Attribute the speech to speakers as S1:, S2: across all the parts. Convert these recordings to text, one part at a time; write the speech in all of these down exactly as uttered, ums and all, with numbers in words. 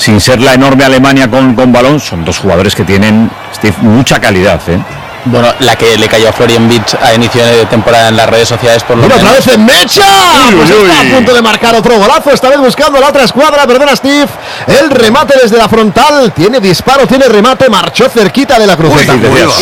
S1: sin ser la enorme Alemania con, con balón, son dos jugadores que tienen, Steve, mucha calidad, ¿eh?
S2: Bueno, la que le cayó a Florian Wirtz a inicio de temporada en las redes sociales por lo
S3: menos. Otra vez en Mecha. Uy, pues uy, está uy. a punto de marcar otro golazo, esta vez buscando la otra escuadra, perdona Steve. El remate desde la frontal, tiene disparo, tiene remate, marchó cerquita de la cruceta.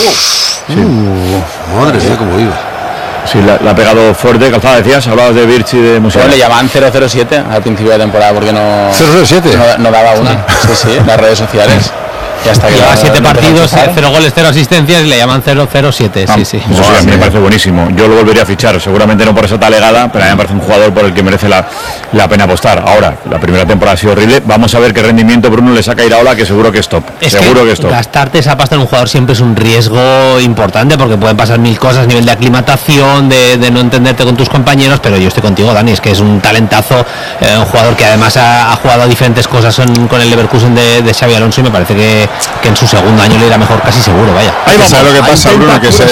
S4: Sí. Uh, madre mía, cómo iba.
S1: Sí, la, la ha pegado fuerte, Calzada, decías, hablabas de Wirtz y de Musiala.
S2: Le llamaban cero cero siete al principio de temporada porque no...
S4: ¿cero cero siete?
S2: No, no daba una, sí, sí, las redes sociales. Y hasta que
S5: lleva siete partidos, cero goles, cero asistencias y le llaman cero cero siete.
S1: Ah,
S5: sí, sí.
S1: Eso sí, a mí me parece buenísimo. Yo lo volvería a fichar, seguramente no por esa talegada, pero a mí me parece un jugador por el que merece la, la pena apostar. Ahora, la primera temporada ha sido horrible. Vamos a ver qué rendimiento Bruno le saca a Iraola, que seguro que es top.
S5: Es
S1: seguro
S5: que,
S1: que es top.
S5: Gastarte esa pasta en un jugador siempre es un riesgo importante porque pueden pasar mil cosas, nivel de aclimatación, de, de no entenderte con tus compañeros, pero yo estoy contigo, Dani, es que es un talentazo, eh, un jugador que además ha, ha jugado a diferentes cosas en, con el Leverkusen de, de Xabi Alonso y me parece que, que en su segundo año le irá mejor casi seguro, vaya.
S4: Ahí vamos. ¿Sabes lo que pasa, Bruno? Que se,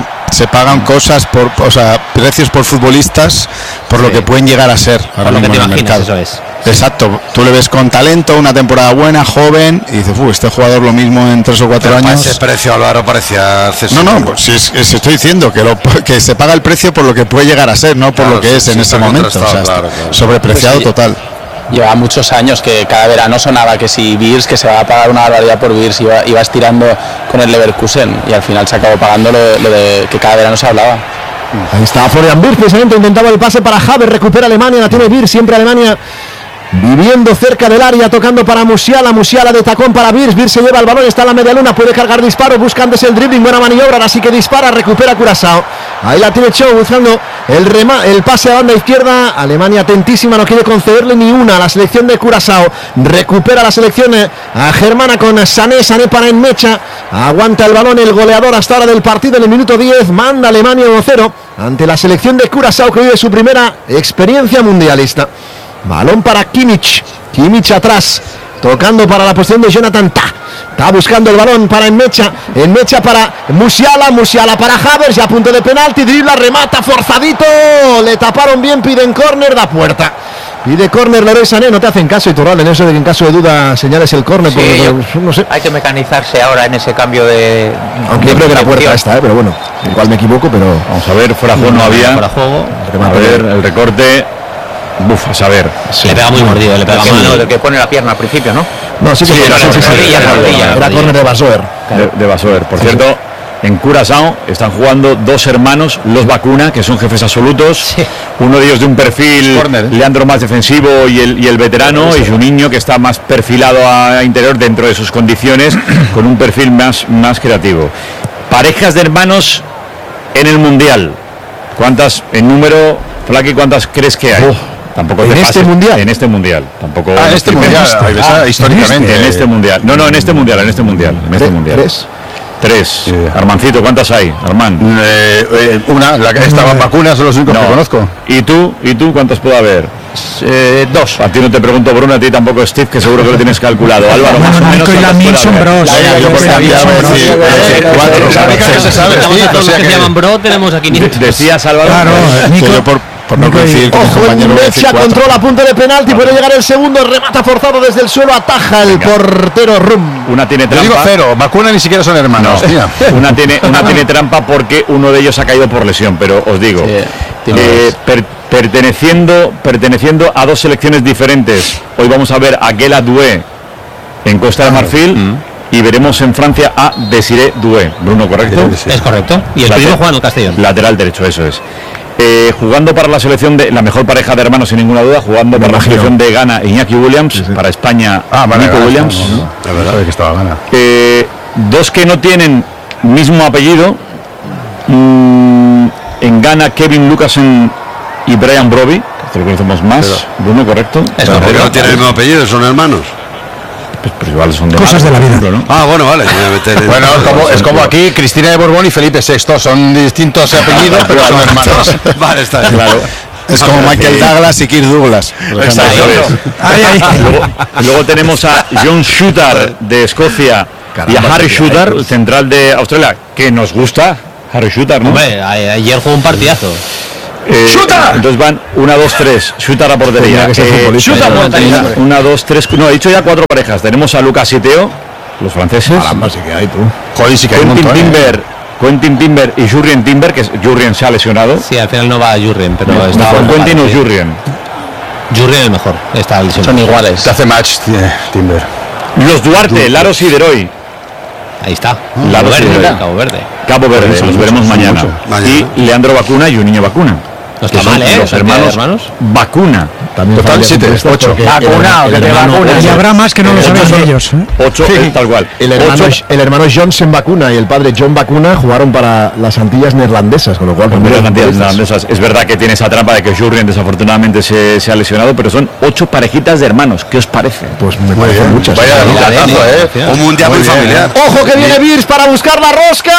S4: se pagan cosas por, o sea, precios por futbolistas por sí. lo que pueden llegar a ser.
S5: Por lo que te imaginas, eso es.
S4: Exacto, tú le ves con talento, una temporada buena, joven, y dices, uff, este jugador lo mismo en tres o cuatro
S6: Pero
S4: años.
S6: Ese precio, Álvaro, parecía accesible.
S4: No, no, pues, si, es, si estoy diciendo que, lo, que se paga el precio por lo que puede llegar a ser, no por
S6: claro,
S4: lo que
S6: sí,
S4: es en
S6: sí,
S4: ese momento. O sea,
S6: claro, claro.
S4: Sobrepreciado
S2: pues sí.
S4: total.
S2: Lleva muchos años que cada verano sonaba que si Wirtz, que se va a pagar una barbaridad por Wirtz, iba, iba estirando con el Leverkusen y al final se acabó pagando lo, lo de que cada verano se hablaba.
S3: Ahí está Florian Wirtz, precisamente intentaba el pase para Havertz, recupera Alemania, la tiene Wirtz, siempre Alemania viviendo cerca del área, tocando para Musiala, Musiala de tacón para Wirtz, Wirtz se lleva el balón, está en la media luna, puede cargar disparo, buscándose el dribbling, buena maniobra, ahora sí que dispara, recupera Curaçao, ahí la tiene Cho buscando el rema, el pase a banda izquierda, Alemania atentísima, no quiere concederle ni una a la selección de Curaçao, recupera la selección a germana con Sané, Sané para Enmecha, aguanta el balón el goleador hasta ahora del partido en el minuto diez, manda Alemania uno cero ante la selección de Curaçao que vive su primera experiencia mundialista. Balón para Kimmich, Kimmich atrás, tocando para la posición de Jonathan Tah. Está buscando el balón para Enmecha, Enmecha para Musiala, Musiala para Havertz, ya a punto de penalti, dribla, remata, forzadito, le taparon bien, piden córner, da puerta. Pide córner Leroy Sané, no te hacen caso, Iturralde, en eso de que en caso de duda señales el córner,
S7: sí,
S3: porque
S7: yo,
S3: no sé.
S7: Hay que mecanizarse ahora en ese cambio de...
S3: Aunque yo creo que la puerta está, ¿eh? Pero bueno, igual me equivoco, pero...
S1: Vamos a ver, fuera juego no, no había,
S5: fuera juego.
S1: A ver, el recorte... Buf, a saber.
S5: Sí. Le pega muy mordido, le pega
S7: mano
S5: muy...
S7: del que pone la pierna al principio, ¿no?
S3: No, sí que sí,
S7: era,
S3: sí, sí, sí,
S7: rodilla,
S3: era,
S7: rodilla,
S3: era córner de Basoer.
S1: De, de Basoer. Por sí, cierto, sí. En Curaçao están jugando dos hermanos, los Vacuna, que son jefes absolutos. Sí. Uno de ellos de un perfil, corner, ¿eh? Leandro más defensivo y el, y el veterano, sí, sí. Y un niño que está más perfilado a interior dentro de sus condiciones, con un perfil más, más creativo. Parejas de hermanos en el Mundial. ¿Cuántas, en número, Flaqui, cuántas crees que hay? Oh. Tampoco
S3: ¿En este mundial?
S1: En este mundial. Tampoco.
S4: Ah, en este mundial. Este, ah, históricamente.
S1: En este mundial. No, no, en este mundial, en este mundial. En este mundial.
S3: ¿Tres?
S1: Tres. Sí. Armancito, ¿cuántas hay, Armán?
S4: Eh, eh, una, la que estaban vacunas son los únicos no. que conozco.
S1: ¿Y tú? ¿Y tú cuántas puede haber?
S5: Eh, dos.
S1: A ti no te pregunto, Bruno, a ti tampoco, Steve, que seguro que lo tienes calculado. Álvaro, más o menos.
S8: Y la mil son bros.
S5: Todos los que se llaman bro tenemos aquí.
S1: Decías, Álvaro.
S8: Claro,
S4: yo por por no coincidir con
S3: ojo, el Mecha controla a punto de penalti, puede llegar el segundo, remata forzado desde el suelo, ataja el Venga. portero Rum.
S1: Una tiene trampa.
S4: Yo digo cero, Vacuna ni siquiera son hermanos.
S1: No. Una tiene una tiene trampa porque uno de ellos ha caído por lesión, pero os digo, sí, eh, per, perteneciendo perteneciendo a dos selecciones diferentes. Hoy vamos a ver a Guela Doué en Costa de Marfil. Mm. Y veremos en Francia a Desiré Doué. Bruno, ¿correcto?
S5: Es correcto. Y el primo juega en el Castellón.
S1: Lateral derecho, eso es. Eh, jugando para la selección de la mejor pareja de hermanos sin ninguna duda, jugando para la selección de Ghana, Iñaki Williams, sí, sí. Para España,
S4: ah, vale,
S1: Nico
S4: Ghana,
S1: Williams.
S4: No, no, la verdad es que estaba Ghana.
S1: Eh, dos que no tienen mismo apellido. Mm, en Ghana, Kevin Lucasen y Brian Broby, que lo conocemos más. Pero, Bruno, ¿correcto?
S6: Es no, porque no tienen el mismo apellido, son hermanos.
S1: Pues, pues igual son de
S8: cosas de la vida,
S1: ¿no?
S6: Ah, bueno, vale.
S4: Bueno, es como, es como aquí Cristina de Borbón y Felipe sexto, son distintos apellidos, pero son hermanos.
S6: Vale, está bien.
S1: Claro.
S4: Es como Michael Douglas y Kirk Douglas.
S1: Exacto. Ay, ay. Luego, luego tenemos a John Shooter de Escocia. Caramba, y a Harry Shooter, el central de Australia, que nos gusta. Harry Shooter, ¿no?
S5: Hombre, ayer jugó un partidazo.
S1: Eh,
S4: ¡Chuta!
S1: Entonces van una, dos, tres. Chuta a la portería. Eh,
S3: chuta
S1: portería. Una, dos, tres. No, he dicho ya cuatro parejas. Tenemos a Lucas y Teo, los franceses.
S3: Caramba, sí que hay, tú.
S4: Joder, sí que hay un
S1: Quentin
S4: montón,
S1: Timber.
S4: ¿eh?
S1: Quentin Timber y Jurrien Timber, que es, Jurrien se ha lesionado.
S5: Sí, al final no va a Jurrien, pero
S1: No,
S5: está
S1: ¿Con Quentin o Jurrien?
S5: Jurrien el mejor. Está lesionado.
S2: Son iguales.
S4: Te hace match, eh, Timber.
S1: Los Duarte, Laros y Deroy.
S5: Ahí está.
S1: Lado
S5: Cabo Verde.
S1: Verde.
S5: Cabo Verde.
S1: Cabo Verde,
S4: Son
S1: los
S4: muchos,
S1: veremos
S4: son
S1: mañana.
S4: muchos.
S6: Mañana.
S1: Y Leandro Vacuna y un niño Vacuna.
S5: No está
S1: que son
S5: mal, ¿eh?
S1: los
S5: Cantidad de
S1: hermanos,
S5: hermanos.
S1: Vacuna.
S3: También
S4: Total,
S3: familia
S4: siete,
S3: compuesta
S4: ocho.
S3: porque
S7: Vacuna,
S3: el-
S7: o que
S3: el
S7: te
S3: hermano-
S7: vacunas.
S8: Y habrá más que no lo
S1: Ocho
S8: saben
S1: son-
S8: ellos. ¿eh?
S1: Ocho, eh, tal cual.
S3: El hermano,
S1: Ocho,
S3: el hermano Johnson Vacuna y el padre John Vacuna jugaron para las Antillas neerlandesas, con lo cual
S1: Hombre,
S3: familias
S1: las cantidades
S3: futbolistas.
S1: neerlandesas. Es verdad que tiene esa trampa de que Jurrien desafortunadamente se, se ha lesionado, pero son ocho parejitas de hermanos. ¿Qué os parece?
S3: Pues me parecen muchas.
S4: Vaya
S3: ¿eh?
S4: lucatazo, eh.
S6: Un mundial muy,
S4: Muy bien,
S6: familiar.
S3: Ojo que viene Virs para buscar la rosca.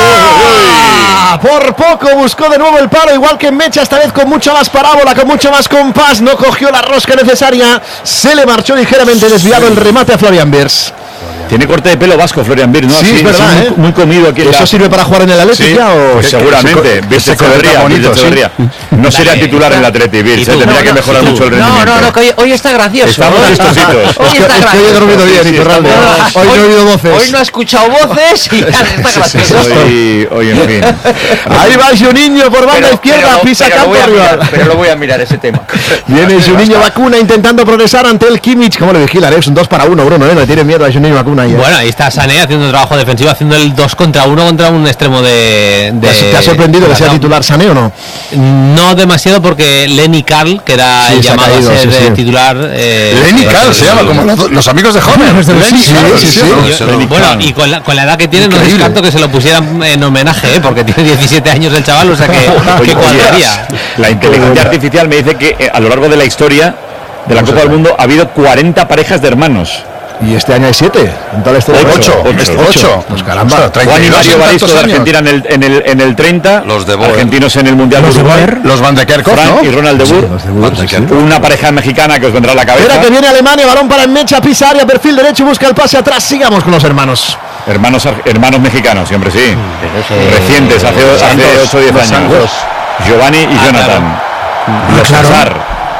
S3: Por poco buscó de nuevo el palo, igual que Mecha, esta vez con mucha más parábola, con mucho más compás. No cogió la rosca necesaria. Se le marchó ligeramente desviado el remate a Florian Virs.
S1: Tiene corte de pelo vasco Florian Birz, ¿no?
S3: Sí,
S1: Así,
S3: es verdad,
S1: muy,
S3: ¿eh?
S1: muy comido aquí en
S3: ¿Eso
S1: la...
S3: sirve para jugar en el Atleti
S1: Sí,
S3: ya o...?
S1: pues seguramente.
S4: ese
S1: Birz
S4: color tan
S1: Echeverría,
S4: bonito,
S1: Birz
S4: sí.
S1: Echeverría. No sería
S5: Dale,
S1: titular en la Atleti, Birz,
S5: ¿Y
S1: ¿eh?
S5: tú?
S1: Tendría
S5: No,
S1: que
S5: no,
S1: mejorar
S5: ¿y tú?
S1: mucho el
S7: No,
S1: rendimiento.
S7: no, no, que hoy, hoy está gracioso.
S1: Estamos
S7: hoy,
S1: chistositos.
S7: hoy
S3: Es que,
S7: está
S3: es que hoy he
S7: gracioso.
S3: dormido bien,
S1: Sí, sí,
S3: Iturralde.
S1: estamos-
S3: Hoy no he oído voces.
S7: Hoy no ha escuchado voces y ya está gracioso.
S1: Hoy, hoy, en fin.
S3: Ahí va Juninho por banda
S7: Pero-
S3: izquierda,
S7: pero lo-
S3: pisa
S7: pero lo
S3: campo
S7: voy a
S3: rival.
S7: mirar, Pero lo voy a mirar ese tema.
S3: Viene Juninho Vacuna intentando progresar ante el Kimmich. ¿Cómo le vigilan? Es un dos para uno, Bruno, ¿eh? No tiene miedo a Juninho Vacuna ahí, ¿eh?
S5: Bueno, ahí está Sané haciendo trabajo defensivo, haciendo el dos contra uno contra un extremo de... de
S3: ¿Te ha sorprendido que sea
S5: Curazao.
S3: titular Sané o no?
S5: No demasiado, porque Lenny Carl, que era
S3: Sí,
S5: el
S3: se ha
S5: llamado
S3: caído,
S5: a ser
S3: sí,
S5: eh,
S3: sí.
S5: titular... eh,
S4: Lenny
S5: eh,
S4: Carl se
S5: eh,
S4: llama, como los, los amigos de Homer.
S8: Los de los
S4: Lenny
S8: Simpsons.
S4: Carl,
S3: Sí, sí,
S4: ¿no?
S3: sí.
S6: Ese no.
S5: Bueno, y con la, con la edad que tiene no
S4: Increíble.
S5: descarto que se lo pusieran en homenaje, ¿eh? Porque tiene diecisiete años el chaval, o sea que,
S1: Oye,
S5: que cuadraría.
S1: La inteligencia artificial me dice que eh, a lo largo de la historia de la Copa del Mundo ha habido cuarenta parejas de hermanos.
S3: Y este año hay siete. En toda la historia hay
S4: Ocho,
S3: ocho.
S4: este,
S3: Ocho.
S4: ocho.
S3: Pues caramba.
S4: Ostras, treinta
S1: Juan
S4: y
S1: y
S4: dos
S1: Mario
S4: en
S1: Baristo
S4: tantos
S1: de
S4: años.
S1: Argentina en el, en el, en el treinta,
S6: Los de Boer.
S1: argentinos en el Mundial de
S8: Los de
S1: Uruguay,
S8: Boer.
S4: Los Van de Kerkhoff,
S1: Frank
S4: ¿no?
S1: y Ronald de Boer.
S3: Los de Burgos, sí.
S1: Una pareja mexicana que os vendrá a la cabeza.
S3: Espera que viene Alemania, balón para Mecha, pisa área, perfil derecho, busca el pase atrás. Sigamos con los hermanos.
S1: Hermanos, ar- hermanos mexicanos, siempre sí. Recientes, hace, hace
S4: Santos,
S1: ocho o diez
S4: los
S1: años.
S4: Santos.
S1: Giovanni y
S5: Ah,
S1: Jonathan. Los
S8: claro.
S1: Hazard.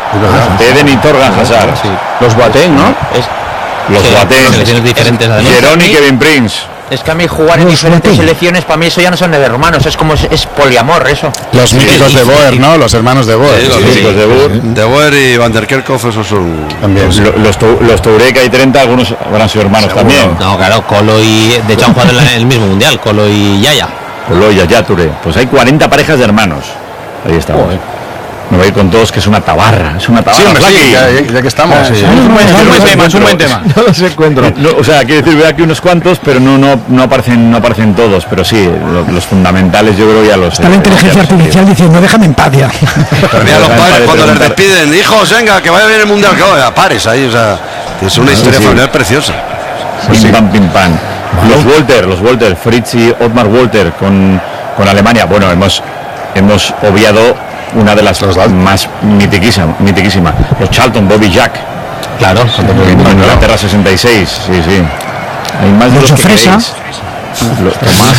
S1: Eden y Torgan Hazard.
S2: Los Boateng, ¿no?
S7: Es,
S1: Los
S5: Sí,
S1: Boateng.
S5: selecciones diferentes además.
S1: Jerón y Kevin Prince.
S7: es que a mí jugar en
S8: Los
S7: diferentes
S8: Boateng.
S7: selecciones, para mí eso ya no son de hermanos, es como es, es poliamor eso.
S4: Los míticos de Boer, ¿no? Los hermanos de Boer.
S6: Sí, los
S1: Sí,
S6: míticos.
S1: los de Boer.
S6: De Boer y Van der Kerkhoff, esos son...
S4: También.
S1: Lo- Los, Tou- los Touré, que hay treinta, algunos habrán sido hermanos también.
S5: No, claro, Colo y... De hecho han jugado en la- en el mismo mundial, Colo y Yaya.
S1: Coloya, ya Touré. Pues hay cuarenta parejas de hermanos. Ahí estamos. Me voy a ir con todos, que es una tabarra. Es una tabarra.
S4: Sí, hombre, sí,
S1: Flaky.
S4: ya, ya- ya que estamos. sí.
S8: Es un buen-
S1: Es un buen tema, es un buen tema.
S3: No los encuentro.
S1: No, o sea, quiero decir, veo aquí unos cuantos, pero no, no, no aparecen, no aparecen todos, pero sí, lo- los fundamentales yo creo ya los.
S8: Está la
S1: eh,
S8: inteligencia
S1: ya los-
S8: artificial diciendo, déjame en paz ya.
S6: Perdí a los
S1: Padre
S6: padres cuando les
S1: preguntar.
S6: despiden, hijos, venga, que vaya bien el mundial, que vaya, pares ahí, o sea, es una historia
S1: sí.
S6: familiar preciosa.
S1: Pim pam, pim pam. Los Walter, los Walter, Fritz y Otmar Walter con, con Alemania. Bueno, hemos, hemos obviado una de las más mitiquísima, mitiquísima. Los Charlton, Bobby Jack.
S5: Claro.
S1: Con Inglaterra sesenta y seis, sí, sí. Hay más de
S8: Los
S1: los que
S8: Fresa.
S1: queréis. Los Tomás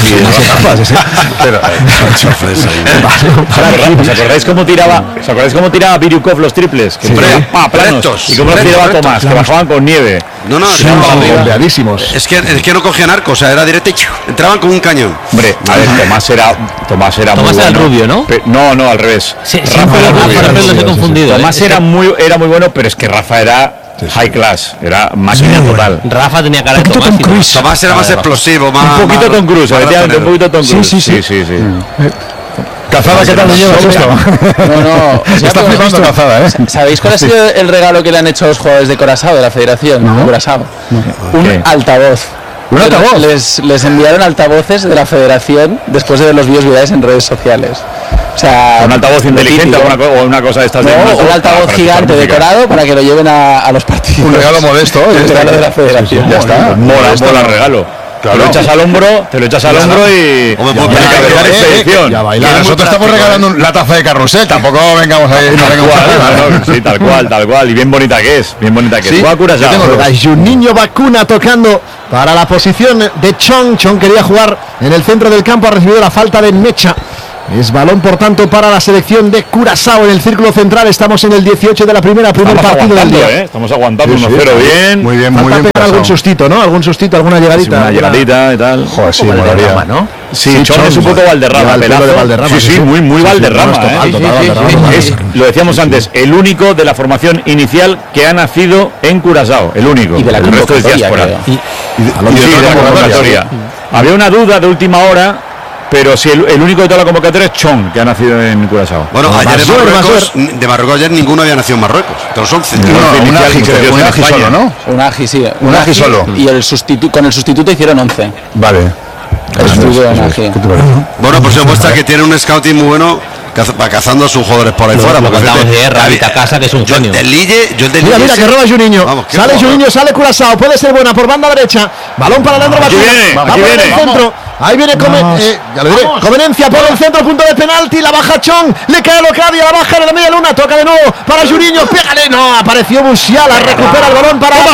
S1: y
S6: Pero, mucha fresa ahí.
S1: ¿Os acordáis, ¿Os acordáis cómo tiraba, ¿os acordáis cómo tiraba Biriukov los triples? Que
S6: Hombre,
S1: tiraban, pa, planos.
S6: rectos,
S1: Y cómo los
S6: rectos,
S1: tiraba
S6: rectos.
S1: Tomás, que bajaban con nieve.
S6: No, no,
S3: Sí,
S6: no, no, no.
S3: bombeadísimos.
S6: Es que, es que no cogían arco, o sea, era directo y ¡chiu! Entraban con un cañón.
S1: Hombre, a ver, Tomás era, Tomás era
S5: Tomás
S1: muy
S5: era el
S1: bueno.
S5: rubio, ¿no?
S1: Pe- no, no, al revés.
S5: Sí,
S1: Rafa
S5: siempre
S1: era
S5: Rafa,
S1: rubio.
S5: siempre los he
S3: sí, sí.
S5: confundido. ¿eh?
S1: Tomás
S5: Es
S1: era
S5: que
S1: muy, era muy bueno, pero es que Rafa era high class, era máquina
S8: Sí,
S1: total.
S5: Rafa tenía cara de
S8: Poquito
S5: Tomás.
S8: Tom
S5: y
S8: Cruise.
S6: Tomás era más explosivo, más.
S1: Un poquito
S6: más-
S1: Tom Cruise,
S6: más
S1: efectivamente, un
S6: ratonero.
S1: poquito Tom
S8: Sí,
S1: Cruise.
S8: sí, sí.
S1: sí, sí.
S3: Cazada, ¿qué tal lo llevas esto?
S2: No, no.
S4: Está flipando Cazada, ¿eh?
S2: ¿Sabéis cuál ha sido el regalo que le han hecho los jugadores de Curazao, de la Federación? De Curazao. Un
S1: ¿Qué?
S2: altavoz.
S3: ¿Un altavoz?
S2: Les, les enviaron altavoces de la Federación después de ver los vídeos virales en redes sociales. O sea,
S1: Un altavoz
S2: lo
S1: inteligente o
S2: típico.
S1: una, co- o una cosa de estas de
S2: No,
S1: Bluetooth
S2: un altavoz
S1: para- para
S2: gigante
S1: escuchar música.
S2: decorado para que lo lleven a, a los partidos.
S4: Un regalo modesto. ¿eh?
S2: Un regalo de la Federación.
S4: Ya está.
S1: Mola, mola el regalo. Te lo echas al hombro, te lo echas al hombro y.
S6: Hombre,
S1: y
S6: pues,
S1: hay que
S6: pero-
S1: crear
S6: eh,
S1: expedición.
S3: Ya
S4: Y
S3: bailar.
S4: nosotros estamos regalando un- la taza de carrusel. Tampoco vengamos ahí. No
S1: Tal
S4: vengamos
S1: cual,
S4: arriba,
S1: no,
S4: ¿eh?
S1: no, sí, tal cual, tal cual. Y bien bonita que es, bien bonita que es. Juega Curazao.
S3: A Juninho Vacuna tocando para la posición de Chong. Chong quería jugar en el centro del campo, ha recibido la falta de Mecha. Es balón, por tanto, para la selección de Curazao en el círculo central. Estamos en el dieciocho de la primera, primer
S1: Estamos
S3: partido del día.
S1: ¿eh? Estamos aguantando
S3: Sí,
S1: uno cero
S3: sí,
S1: bien.
S4: Muy bien, muy
S3: Falta
S4: bien.
S3: pegar algún
S4: Curazao.
S3: sustito, ¿no? Algún sustito, alguna llegadita.
S1: Sí, una llegadita y tal.
S4: Joder, sí,
S7: Como el de
S4: molaría.
S7: Rama, ¿no?
S1: Sí,
S3: Sí,
S1: Chon
S3: Chon,
S1: es un poco
S3: lleva
S1: Valderrama,
S3: el pelo
S1: pelazo.
S3: de Valderrama,
S1: Sí,
S3: sí,
S1: sí,
S3: sí.
S1: muy, muy
S3: Sí, sí,
S1: Valderrama.
S3: no, es total,
S1: ¿eh?
S3: total,
S1: Sí, sí,
S3: Valderrama,
S1: sí.
S3: sí.
S1: Es, lo decíamos antes, el único de la formación inicial que ha nacido en Curazao, el único.
S2: Y de la
S1: el resto es
S2: convocatoria,
S1: diáspora.
S2: creo.
S1: Y,
S4: Y de,
S1: y
S4: y de
S1: sí,
S4: toda
S1: de la convocatoria. Había una duda de última hora, pero sí, el, el único de toda la convocatoria es Chon, que ha nacido en Curazao.
S6: Bueno,
S3: No,
S6: ayer en
S3: Masur,
S6: Marruecos, de Marruecos ayer ninguno había nacido en Marruecos. De los once.
S1: No,
S4: No, un
S1: inicial,
S4: Agi,
S1: muchos
S4: creo,
S1: tíos
S4: un
S1: en
S4: Agi
S1: España.
S4: solo, ¿no?
S2: Un Agi, sí.
S4: Un Agi solo.
S2: Y el sustitu con el sustituto hicieron once.
S4: Vale.
S2: El sustituto de
S4: Eso es.
S2: Agi.
S4: ¿Qué te parece?
S6: Bueno, pues se muestra que tiene un scouting muy bueno caza- va cazando a sus jugadores por ahí
S5: Lo-
S6: fuera.
S5: lo
S6: porque
S5: contamos
S6: fíjate,
S5: ayer, Ravi
S6: David,
S5: Casa, que es un
S6: yo
S5: genio.
S6: el del Lille, yo el del
S3: Mira,
S6: Lille
S3: mira,
S6: ese-
S3: que roba Juninho.
S6: Vamos, qué
S3: Sale
S6: jugador.
S3: Juninho, sale Curazao. Puede ser buena por banda derecha. Balón para Leandro
S1: Aquí
S3: Bacuna.
S1: viene,
S3: Va
S1: aquí
S3: por el
S1: viene.
S3: centro. Ahí viene Come, eh, ya lo diré. Comenencia por el centro, punto de penalti. La baja Chon. Le cae Locadia. La baja de la media luna. Toca de nuevo para Juninho. Pégale. No, apareció Musiala. Recupera el balón para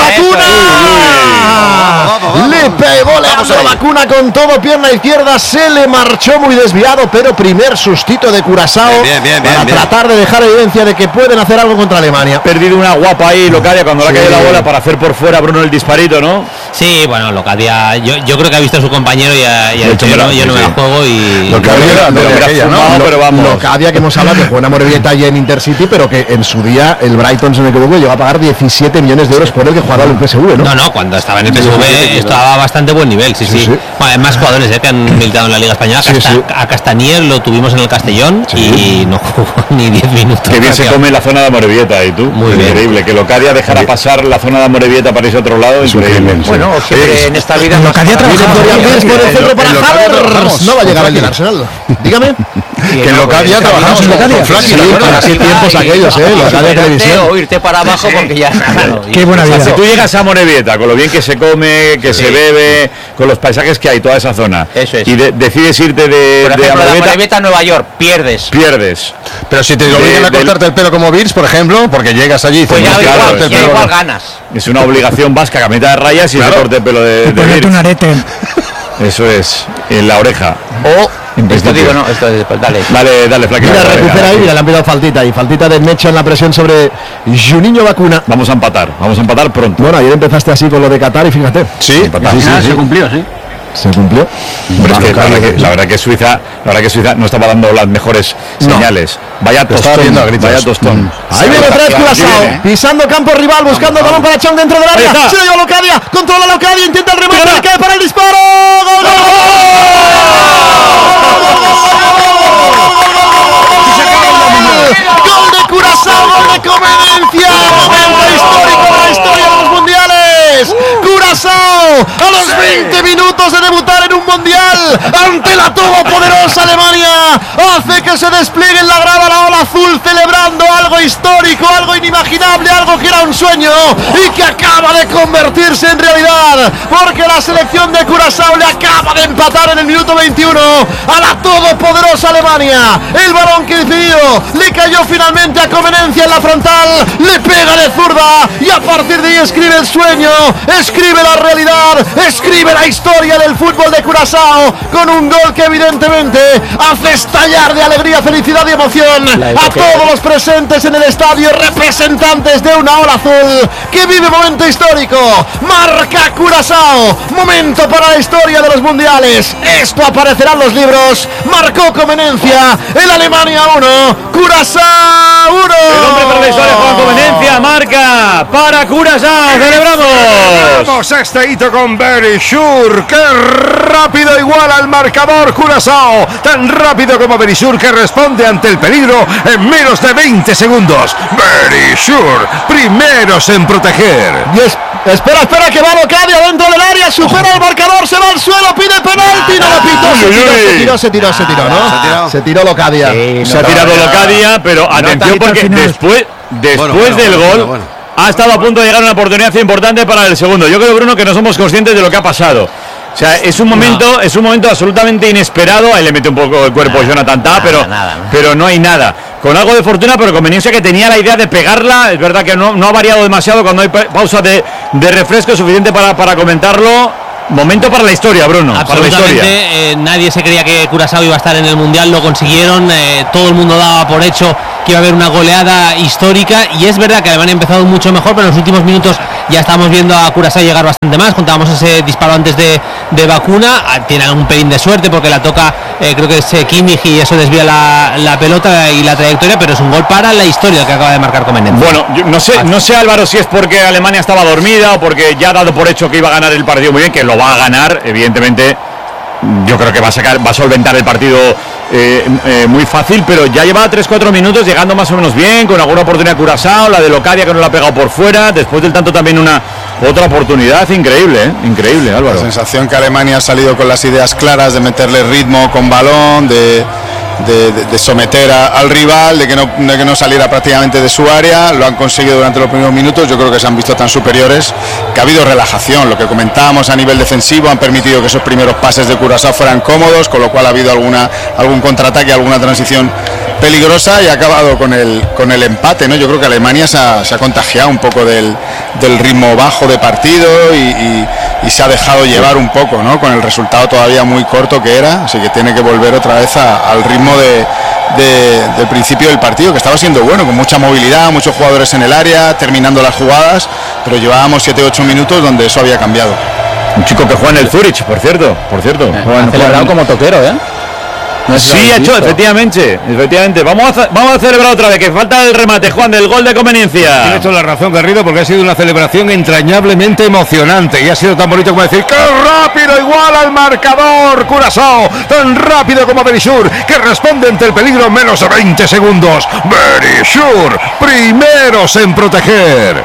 S3: Bacuna. Le pegó Leandro Bacuna con todo. Pierna izquierda. Se le marchó muy desviado. Pero primer sustito de Curazao.
S6: Bien, bien, bien,
S3: para
S6: bien.
S3: tratar de dejar evidencia de que pueden hacer algo contra Alemania.
S1: Ha perdido una guapa ahí, Locadia, cuando le ha
S3: Sí.
S1: caído la bola para hacer por fuera a Bruno el disparito, ¿no?
S5: Sí, bueno, Locadia, yo, yo creo que ha visto a su compañero y ha, y ha
S1: De
S5: dicho,
S1: hecho,
S5: yo no,
S1: me la-
S5: yo no
S1: sí,
S5: me la
S1: sí.
S5: juego y...
S4: Lo que había era
S1: Pero
S4: de
S1: hubiera
S4: aquella, ¿no?
S1: fumado, pero vamos.
S3: Locadia, que hemos hablado que juega una Morevieta allí en Intercity, pero que en su día el Brighton, si no me equivoco, llegó a pagar diecisiete millones de euros por el que jugaba en el P S V, ¿no?
S5: No, no, cuando estaba en el P S V estaba a bastante buen nivel, sí, sí.
S3: Sí, sí.
S5: Bueno, hay más jugadores eh, que han militado en la Liga Española.
S3: Sí,
S5: Casta-
S3: sí.
S5: A Castanier lo tuvimos en el Castellón y no jugó ni diez minutos.
S1: Que bien se come la zona de Amorebieta y tú.
S5: Muy bien.
S1: Increíble. Que Locadia dejara pasar la zona de Amorebieta para irse a otro lado. Increíble.
S7: Bueno, siempre en esta vida nos
S8: Locadia
S7: pasa-
S8: trabajaba
S3: Dorian Wirtz por el centro para
S4: en Locadia
S3: Havertz.
S4: trabajamos.
S3: No va a llegar el del Arsenal. Dígame.
S4: Que en Locadia trabajamos con
S8: Locadia.
S4: con Flaky,
S3: Sí,
S4: ¿te acuerdas?
S3: para qué tiempos aquellos, ¿eh? Locadia
S7: Superarte
S3: Televisión.
S7: o irte para abajo porque ya claro,
S8: Qué buena vida.
S1: Si tú llegas a Amorebieta, con lo bien que se come, que se bebe, con los paisajes que hay, toda esa zona,
S7: Eso es.
S1: y de- decides irte de,
S7: por
S1: de
S7: ejemplo, de
S1: Amorebieta,
S7: Amorebieta a Nueva York, pierdes.
S1: pierdes.
S4: Pero si te obligan a
S1: del-
S4: cortarte el pelo como Virs, por ejemplo, porque llegas allí y
S7: Pues
S4: dices,
S7: ya,
S4: "No,
S1: claro,
S7: igual,
S4: cortarte el
S7: ya
S4: pelo".
S7: igual ganas.
S1: Es una obligación vasca, camita de rayas y
S4: Claro.
S1: se corte el pelo de, de
S8: Ponerte un
S1: Virz.
S8: arete.
S1: Eso es, en la oreja. O, en
S7: Esto
S1: principio.
S7: digo, no, esto es, pues dale.
S1: Dale, dale, Flaky.
S3: Mira,
S1: dale,
S3: recupera
S1: dale.
S3: ahí, mira, le han pedido faltita y faltita de Mecha en la presión sobre Juninho Bacuna.
S1: Vamos a empatar, vamos a empatar pronto.
S3: Bueno, ayer empezaste así con lo de Qatar y fíjate.
S4: Sí,
S1: Empatamos.
S3: sí, sí.
S2: cumplió, sí.
S3: Se cumplió.
S1: Hombre, es que la,
S3: Claro,
S1: verdad que, la verdad que Suiza, la verdad que Suiza no estaba dando las mejores señales. Vaya
S4: Lo estaba
S1: tostón,
S4: viendo a gritos.
S1: vaya tostón.
S3: Ahí viene otra vez
S1: Aquí
S3: Curazao,
S1: viene.
S3: pisando campo rival, buscando el balón para Chong dentro del
S1: Ahí
S3: área.
S1: está.
S3: Se lo lleva Locadia, controla Locadia, intenta el remate,
S1: Mira.
S3: le cae para el disparo. ¡Gol, gol, gol! Gol de Curazao, gol de Comenencia, momento histórico de la historia de los mundiales. Curazao, a los veinte minutos de debutar en un mundial ante la todopoderosa Alemania, hace que se despliegue en la grada la ola azul, celebrando algo histórico, algo inimaginable, algo que era un sueño y que acaba de convertirse en realidad, porque la selección de Curazao le acaba de empatar en el minuto veintiuno a la todopoderosa Alemania. El balón que decidió le cayó finalmente a Comenencia en la frontal, le pega de zurda y a partir de ahí escribe el sueño, escribe la realidad, escribe la historia del fútbol de Curazao con un gol que evidentemente hace estallar de alegría, felicidad y emoción a todos los presentes en el estadio, representantes de una ola azul que vive momento histórico. Marca Curazao, momento para la historia de los mundiales. Esto aparecerá en los libros. Marcó Comenencia, el Alemania uno, Curazao uno.
S1: El hombre para la historia, Juan Comenencia, marca para Curazao. ¡Celebramos!
S9: Vamos a este hito con Berisur, que rápido iguala al marcador Curazao, tan rápido como Berisur, que responde ante el peligro en menos de veinte segundos. Berisur, primeros en proteger.
S3: Y es- espera, espera, que va Locadia dentro del área, supera el marcador, se va al suelo, pide penalti, no lo pitó, se tiró, se tiró, se tiró, se tiró,
S6: se
S3: ¿no?
S6: tiró.
S3: Se tiró Locadia.
S1: Se ha tirado Locadia, pero atención
S8: tanto al
S1: porque
S8: final.
S1: después, después
S6: Bueno, bueno,
S1: del
S6: bueno,
S1: gol
S6: bueno, bueno.
S1: ha estado a punto de llegar una oportunidad importante para el segundo. Yo creo, Bruno, que no somos conscientes de lo que ha pasado. O sea, es un momento, es un momento absolutamente inesperado. Ahí le mete un poco el cuerpo Jonathan Tah, pero,
S7: nada, ¿no?
S1: pero no hay nada. Con algo de fortuna, pero Conveniencia, que tenía la idea de pegarla. Es verdad que no, no ha variado demasiado cuando hay pa- pausa de, de refresco suficiente para, para comentarlo. momento para la historia, Bruno.
S5: Absolutamente,
S1: para la historia.
S5: Eh, nadie se creía que Curazao iba a estar en el Mundial, lo consiguieron, eh, todo el mundo daba por hecho que iba a haber una goleada histórica, y es verdad que Alemania ha empezado mucho mejor, pero en los últimos minutos ya estamos viendo a Curazao llegar bastante más. Contábamos ese disparo antes de, de Vacuna, tiene un pelín de suerte porque la toca, eh, creo que es eh, Kimmich, y eso desvía la, la pelota y la trayectoria, pero es un gol para la historia que acaba de marcar Comenencia.
S1: Bueno, yo no sé, no sé, Álvaro, si es porque Alemania estaba dormida o porque ya ha dado por hecho que iba a ganar el partido muy bien, que lo va a ganar, evidentemente. Yo creo que va a sacar, va a solventar el partido eh, eh, muy fácil, pero ya llevaba tres cuatro minutos llegando más o menos bien, con alguna oportunidad Curazao, la de Locadia que no la ha pegado por fuera, después del tanto también una otra oportunidad, increíble, ¿eh? Increíble, Álvaro.
S4: La sensación que Alemania ha salido con las ideas claras de meterle ritmo con balón, de... De, de, de someter a, al rival, de que, no, de que no saliera prácticamente de su área. Lo han conseguido durante los primeros minutos. Yo creo que se han visto tan superiores que ha habido relajación, lo que comentábamos a nivel defensivo. Han permitido que esos primeros pases de Curazao fueran cómodos, con lo cual ha habido alguna, algún contraataque, alguna transición peligrosa, y ha acabado con el, con el empate, ¿no? Yo creo que Alemania se ha, se ha contagiado un poco del, del ritmo bajo de partido y, y, y se ha dejado llevar un poco, ¿no? Con el resultado todavía muy corto que era, así que tiene que volver otra vez a, al ritmo de, de, del principio del partido, que estaba siendo bueno, con mucha movilidad, muchos jugadores en el área, terminando las jugadas, pero llevábamos siete ocho minutos donde eso había cambiado.
S1: Un chico que juega en el Zurich, por cierto, por cierto.
S2: Eh, ha celebrado como toquero, ¿eh?
S1: No sí, ha hecho, efectivamente, efectivamente. Vamos a, vamos a celebrar otra vez, que falta el remate, Juan, del gol de Conveniencia.
S9: Tiene hecho la razón, Garrido, porque ha sido una celebración entrañablemente emocionante y ha sido tan bonito como decir ¡qué rápido! Igual al marcador Curazao, tan rápido como Berisur, que responde ante el peligro en menos de veinte segundos. Berisur, primeros en proteger.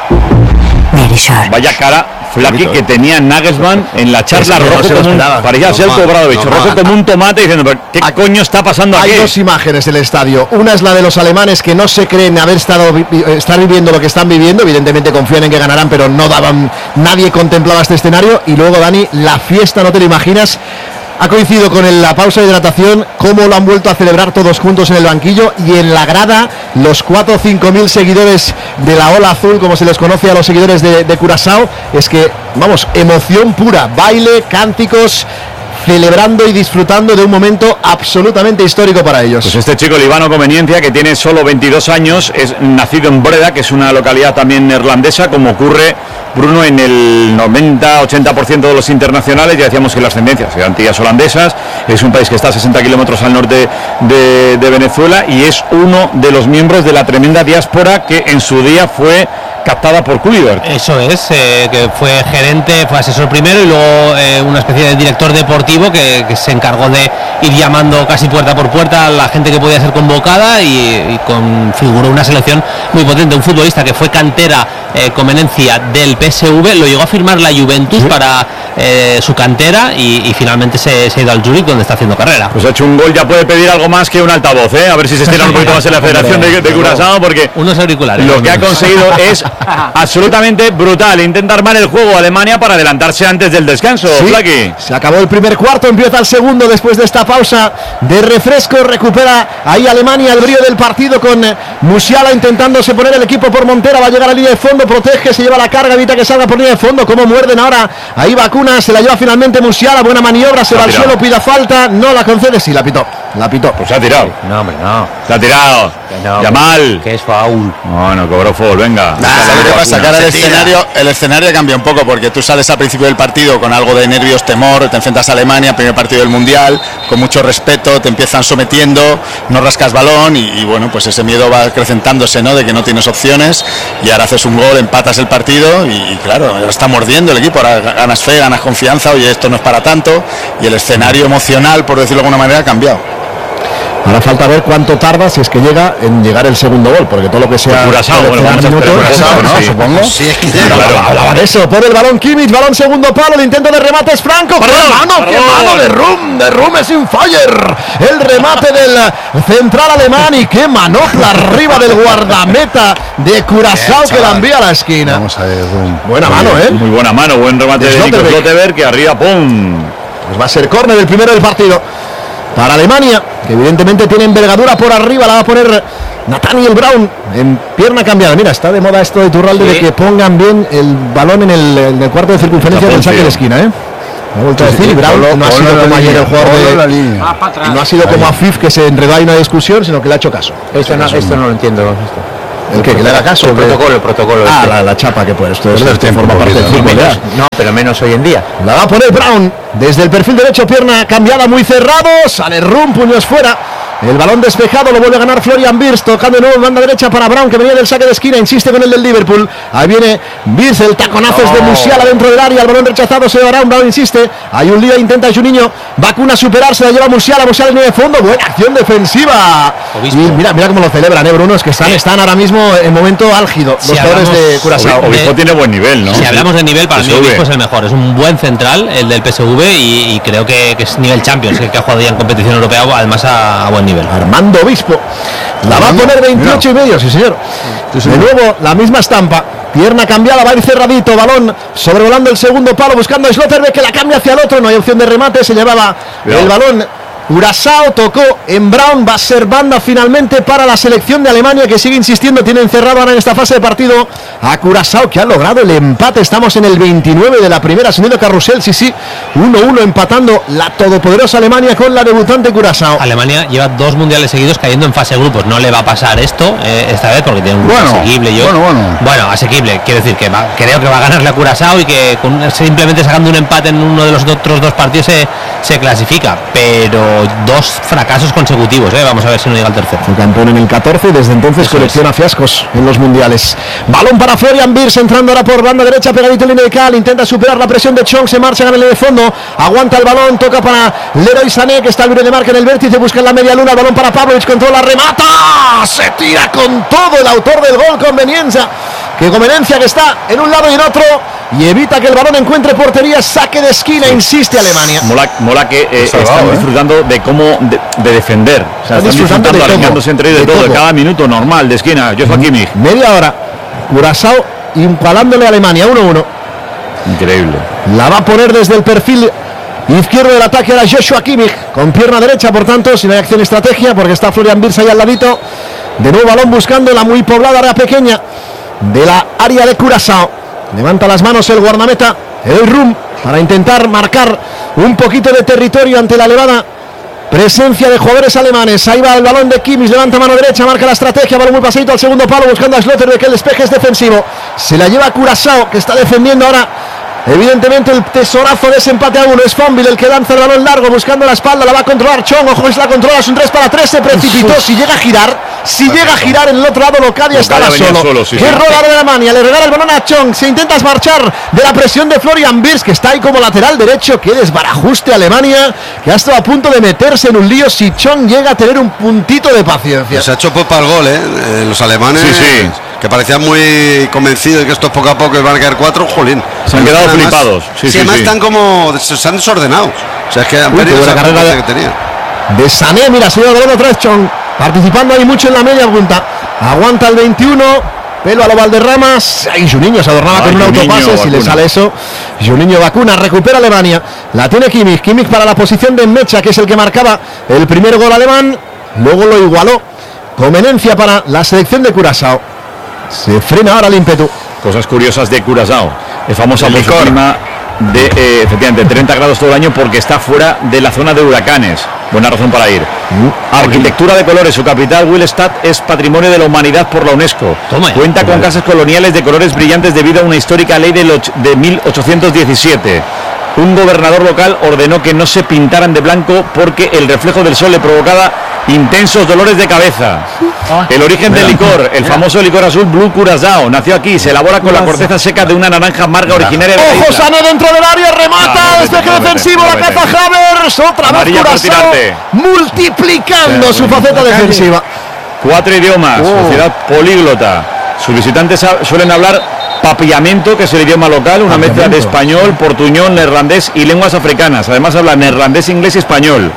S1: Berisur. Vaya cara Flaky que tenía Nagelsmann en la charla, es que rojo, no como un, parecía ser Obradovic, no, rojo como un tomate, diciendo, ¿pero qué hay, coño está pasando aquí?
S3: Hay dos imágenes del estadio. Una es la de los alemanes, que no se creen haber estado estar viviendo lo que están viviendo, evidentemente confían en que ganarán, pero no daban, nadie contemplaba este escenario. Y luego, Dani, la fiesta, no te lo imaginas. Ha coincidido con el, la pausa de hidratación, cómo lo han vuelto a celebrar todos juntos en el banquillo, y en la grada los cuatro o cinco mil seguidores de la Ola Azul, como se les conoce a los seguidores de, de Curazao. Es que, vamos, emoción pura, baile, cánticos, celebrando y disfrutando de un momento absolutamente histórico para ellos.
S1: Pues este chico, Libano Conveniencia, que tiene solo veintidós años, es nacido en Breda, que es una localidad también neerlandesa, como ocurre, Bruno, en el noventa ochenta por ciento de los internacionales. Ya decíamos que las tendencias eran tías holandesas. Es un país que está a sesenta kilómetros al norte de, de Venezuela, y es uno de los miembros de la tremenda diáspora que en su día fue captada por Kluivert.
S5: Eso es, eh, que fue gerente, fue asesor primero, y luego eh, una especie de director deportivo que, que se encargó de ir llamando casi puerta por puerta a la gente que podía ser convocada, y, y configuró una selección muy potente. Un futbolista que fue cantera, eh, Conveniencia, del P S V, lo llegó a firmar la Juventus, ¿sí?, para eh, su cantera, y, y finalmente se, se ha ido al Zurich, donde está haciendo carrera.
S1: Pues ha hecho un gol, ya puede pedir algo más que un altavoz, ¿eh? A ver si se estira un poquito más en la Federación de, de Curazao, porque
S5: unos auriculares,
S1: lo que ha conseguido es absolutamente brutal. Intenta armar el juego Alemania para adelantarse antes del descanso.
S3: Sí,
S1: Flaky.
S3: Se acabó el primer cuarto, empieza el segundo después de esta pausa de refresco. Recupera ahí Alemania el brío del partido con Musiala intentándose poner el equipo por Montera. Va a llegar a la línea de fondo, protege, se lleva la carga, evita que salga por línea de fondo. Como muerden ahora ahí Vacuna, se la lleva finalmente Musiala. Buena maniobra, se va al suelo, pida falta, no la concede. Sí, la pitó, la pitó.
S1: Pues se ha tirado.
S7: No, hombre, no.
S1: Se ha tirado.
S7: No,
S1: Yamal.
S7: Que es foul.
S1: No, no cobró foul, venga.
S4: Nah, ¿sabes qué pasa? Que ahora el escenario, el escenario cambia un poco, porque tú sales al principio del partido con algo de nervios, temor, te enfrentas a Alemania, primer partido del Mundial, con mucho respeto, te empiezan sometiendo, no rascas balón y, y bueno, pues ese miedo va acrecentándose, ¿no?, de que no tienes opciones, y ahora haces un gol, empatas el partido y, y claro, ahora está mordiendo el equipo, ahora ganas fe, ganas confianza, oye, esto no es para tanto, y el escenario emocional, por decirlo de alguna manera, ha cambiado.
S3: Ahora falta ver cuánto tarda, si es que llega, en llegar el segundo gol, porque todo lo que sea
S1: Curazao, bueno, vamos a
S3: minutos,
S1: Curazao, ¿no?
S3: Sí, supongo.
S6: Sí, es que
S3: Claro, hablaba de eso. Por el balón Kimmich, balón segundo palo, el intento de remate es Franco. ¡Qué mano, qué mano de Rum! De Rum es in fire. El remate del central alemán, y qué manopla arriba del guardameta de Curazao, que la envía a la esquina.
S4: Vamos a ver, Rum.
S3: Buena mano, ¿eh?
S1: Muy buena mano, buen remate de Nico Slotterberg, que arriba, ¡pum!
S3: Pues va a ser córner el primero del partido para Alemania, que evidentemente tiene envergadura por arriba. La va a poner Nathaniel Brown en pierna cambiada. Mira, está de moda esto de Iturralde, sí, de que pongan bien el balón en el, en el cuarto de circunferencia del saque de esquina, ¿eh? Ha vuelto a decir, y Brown no ha sido como ayer el jugador de...
S7: Ah,
S3: No ha sido como a Fif, que se enredó ahí en una discusión, sino que le ha hecho caso.
S7: Esto no, esto no lo entiendo.
S3: ¿El qué? ¿Que le haga caso?
S7: El protocolo, el protocolo.
S3: Ah,
S7: este.
S3: la, la chapa que pues esto,
S4: Perder
S3: esto
S4: tiempo,
S3: forma parte del
S4: poquito,
S3: fútbol.
S7: Menos-
S3: ¿eh?
S7: no, pero menos hoy en día.
S3: La va a poner Brown desde el perfil derecho, pierna cambiada muy cerrado, sale Rum, puños fuera. El balón despejado lo vuelve a ganar Florian Wirtz, tocando de nuevo en banda derecha para Brown, que venía del saque de esquina, insiste con el del Liverpool. Ahí viene Wirtz, el taconazo es de Musiala dentro del área, el balón rechazado se va Brown, Brown insiste. Hay un lío, intenta Juninho, Bacuna superarse, la lleva Musiala, Musiala en línea de fondo, buena acción defensiva. Y mira, mira cómo lo celebran, ¿eh, Bruno? Es que están, están ahora mismo en momento álgido
S5: Si
S3: los jugadores
S5: hablamos-
S3: de Curazao.
S1: Obispo
S5: de-
S1: tiene buen nivel, ¿no?
S5: Si hablamos de nivel, para mí
S1: P S V.
S5: Obispo es el mejor. Es un buen central, el del P S V, y, y creo que, que es nivel Champions, el que ha jugado ya en competición europea, además a, a buen nivel.
S3: Armando Obispo. La va a poner veintiocho y medio, sí señor. De nuevo, la misma estampa. Pierna cambiada, va a ir cerradito, balón sobrevolando el segundo palo, buscando a Schlotterbeck, que la cambia hacia el otro, no hay opción de remate, se llevaba
S1: Cuidado.
S3: el balón. Curazao tocó en Brown, va a ser banda finalmente para la selección de Alemania, que sigue insistiendo, tiene encerrado ahora en esta fase de partido a Curazao, que ha logrado el empate. Estamos en el veintinueve de la primera, sonido carrusel, sí, sí, uno uno empatando la todopoderosa Alemania con la debutante Curazao.
S5: Alemania lleva dos mundiales seguidos cayendo en fase de grupos. No le va a pasar esto eh, esta vez porque tiene un grupo
S4: Bueno,
S5: asequible. Yo,
S4: bueno, bueno.
S5: Bueno, asequible. Quiero decir que va- creo que va a ganarle a Curazao y que con, simplemente sacando un empate en uno de los otros dos partidos se, se clasifica. Pero dos fracasos consecutivos. Eh. Vamos a ver si no llega al tercero.
S3: Fue campeón en el catorce y desde entonces
S5: Eso
S3: colecciona fiascos en los mundiales. Balón para Florian Wirtz, entrando ahora por banda derecha, pegadito en línea de cal, intenta superar la presión de Chong, se marcha, gana el de fondo, aguanta el balón, toca para Leroy Sané, que está libre de marca en el vértice, busca en la media luna, el balón para Pavlovic, controla, remata, se tira con todo el autor del gol, conveniencia, que conveniencia que está en un lado y en otro, y evita que el balón encuentre portería, saque de esquina, insiste Alemania.
S1: Mola, mola que eh,
S4: Salvado,
S1: están
S4: ¿eh?
S1: disfrutando de cómo de, de defender. O sea,
S3: Están
S1: están
S3: disfrutando
S1: disfrutando,
S3: de todo,
S1: arriesgándose entre ellos de
S3: de
S1: todo, de
S3: todo.
S1: cada minuto normal de esquina. Joshua Kimmich.
S3: Media hora, Curazao impalándole a Alemania, uno uno.
S1: Increíble.
S3: La va a poner desde el perfil izquierdo del ataque a Joshua Kimmich, con pierna derecha, por tanto, si no hay acción estrategia, porque está Florian Wirtz ahí al ladito. De nuevo balón buscando la muy poblada área pequeña de la área de Curazao. Levanta las manos el guardameta, el Rum, para intentar marcar un poquito de territorio ante la elevada presencia de jugadores alemanes. Ahí va el balón de Kimmich, levanta mano derecha, marca la estrategia, balón muy pasadito al segundo palo, buscando a Schlotterbeck, que el despeje es defensivo. Se la lleva Curazao, que está defendiendo ahora. Evidentemente el tesorazo de ese empate a uno es Fonville el que lanza el balón largo buscando la espalda, la va a controlar Chong, ojo que se la controla, es un tres para tres, se precipitó, si llega a girar, si llega a girar en el otro lado Locadia estaba
S1: Locadia venía
S3: solo,
S1: solo, sí,
S3: qué
S1: sí.
S3: rola de Alemania, le regala el balón a Chong, se intenta marchar de la presión de Florian Wirtz, que está ahí como lateral derecho, qué desbarajuste Alemania, que ha estado a punto de meterse en un lío si Chong llega a tener un puntito de paciencia.
S6: Se ha hecho popa el gol, ¿eh? Eh, Los alemanes,
S1: Sí, sí.
S6: que parecían muy convencidos de que estos poco a poco van a caer cuatro, jolín.
S1: Se han quedado
S6: Además-
S1: flipados. Sí,
S6: Sí,
S1: sí,
S6: además
S1: sí.
S6: están como, se, se han desordenado. O sea, es que han
S3: Uy, qué
S6: perdido
S3: buena
S6: esa
S3: carrera
S6: potencia
S3: de-
S6: que tenían.
S3: De Sané, mira, se dio el otra vez Chong, participando ahí mucho en la media punta, aguanta el veintiuno, pelo a lo Valderramas, ahí Juninho se adornaba
S1: Ay,
S3: con un
S1: Juninho,
S3: autopase, si le
S1: vacuna.
S3: sale eso, Juninho vacuna, recupera Alemania, la tiene Kimmich, Kimmich para la posición de Mecha, que es el que marcaba el primer gol alemán, luego lo igualó, conveniencia para la selección de Curazao, se frena ahora el ímpetu.
S1: Cosas curiosas de Curazao. Es famosa
S4: El
S1: por su
S4: licor.
S1: clima de eh, efectivamente treinta grados todo el año porque está fuera de la zona de huracanes. Buena razón para ir. Arquitectura de colores. Su capital, Willstadt, es Patrimonio de la Humanidad por la UNESCO.
S5: Toma ya.
S1: Cuenta con casas coloniales de colores brillantes debido a una histórica ley del och- de mil ochocientos diecisiete. Un gobernador local ordenó que no se pintaran de blanco porque el reflejo del sol le provocaba intensos dolores de cabeza. El origen del licor, el famoso licor azul Blue Curazao, nació aquí, se elabora con la corteza seca de una naranja amarga originaria de la
S3: Ojo,
S1: isla.
S3: Sané dentro del área, remata,
S1: No, no,
S3: despeje
S1: no, no,
S3: defensivo,
S1: no,
S3: la
S1: no,
S3: caza
S1: no.
S3: Havers, otra vez
S1: Amarilla por
S3: Curazao,
S1: tirante.
S3: multiplicando su faceta defensiva.
S1: Cuatro idiomas,
S3: Oh.
S1: sociedad políglota. Sus visitantes ha- suelen hablar papiamento, que es el idioma local, una mezcla de
S3: Papiamento.
S1: español, portuñol, neerlandés y lenguas africanas. Además habla neerlandés, inglés y español.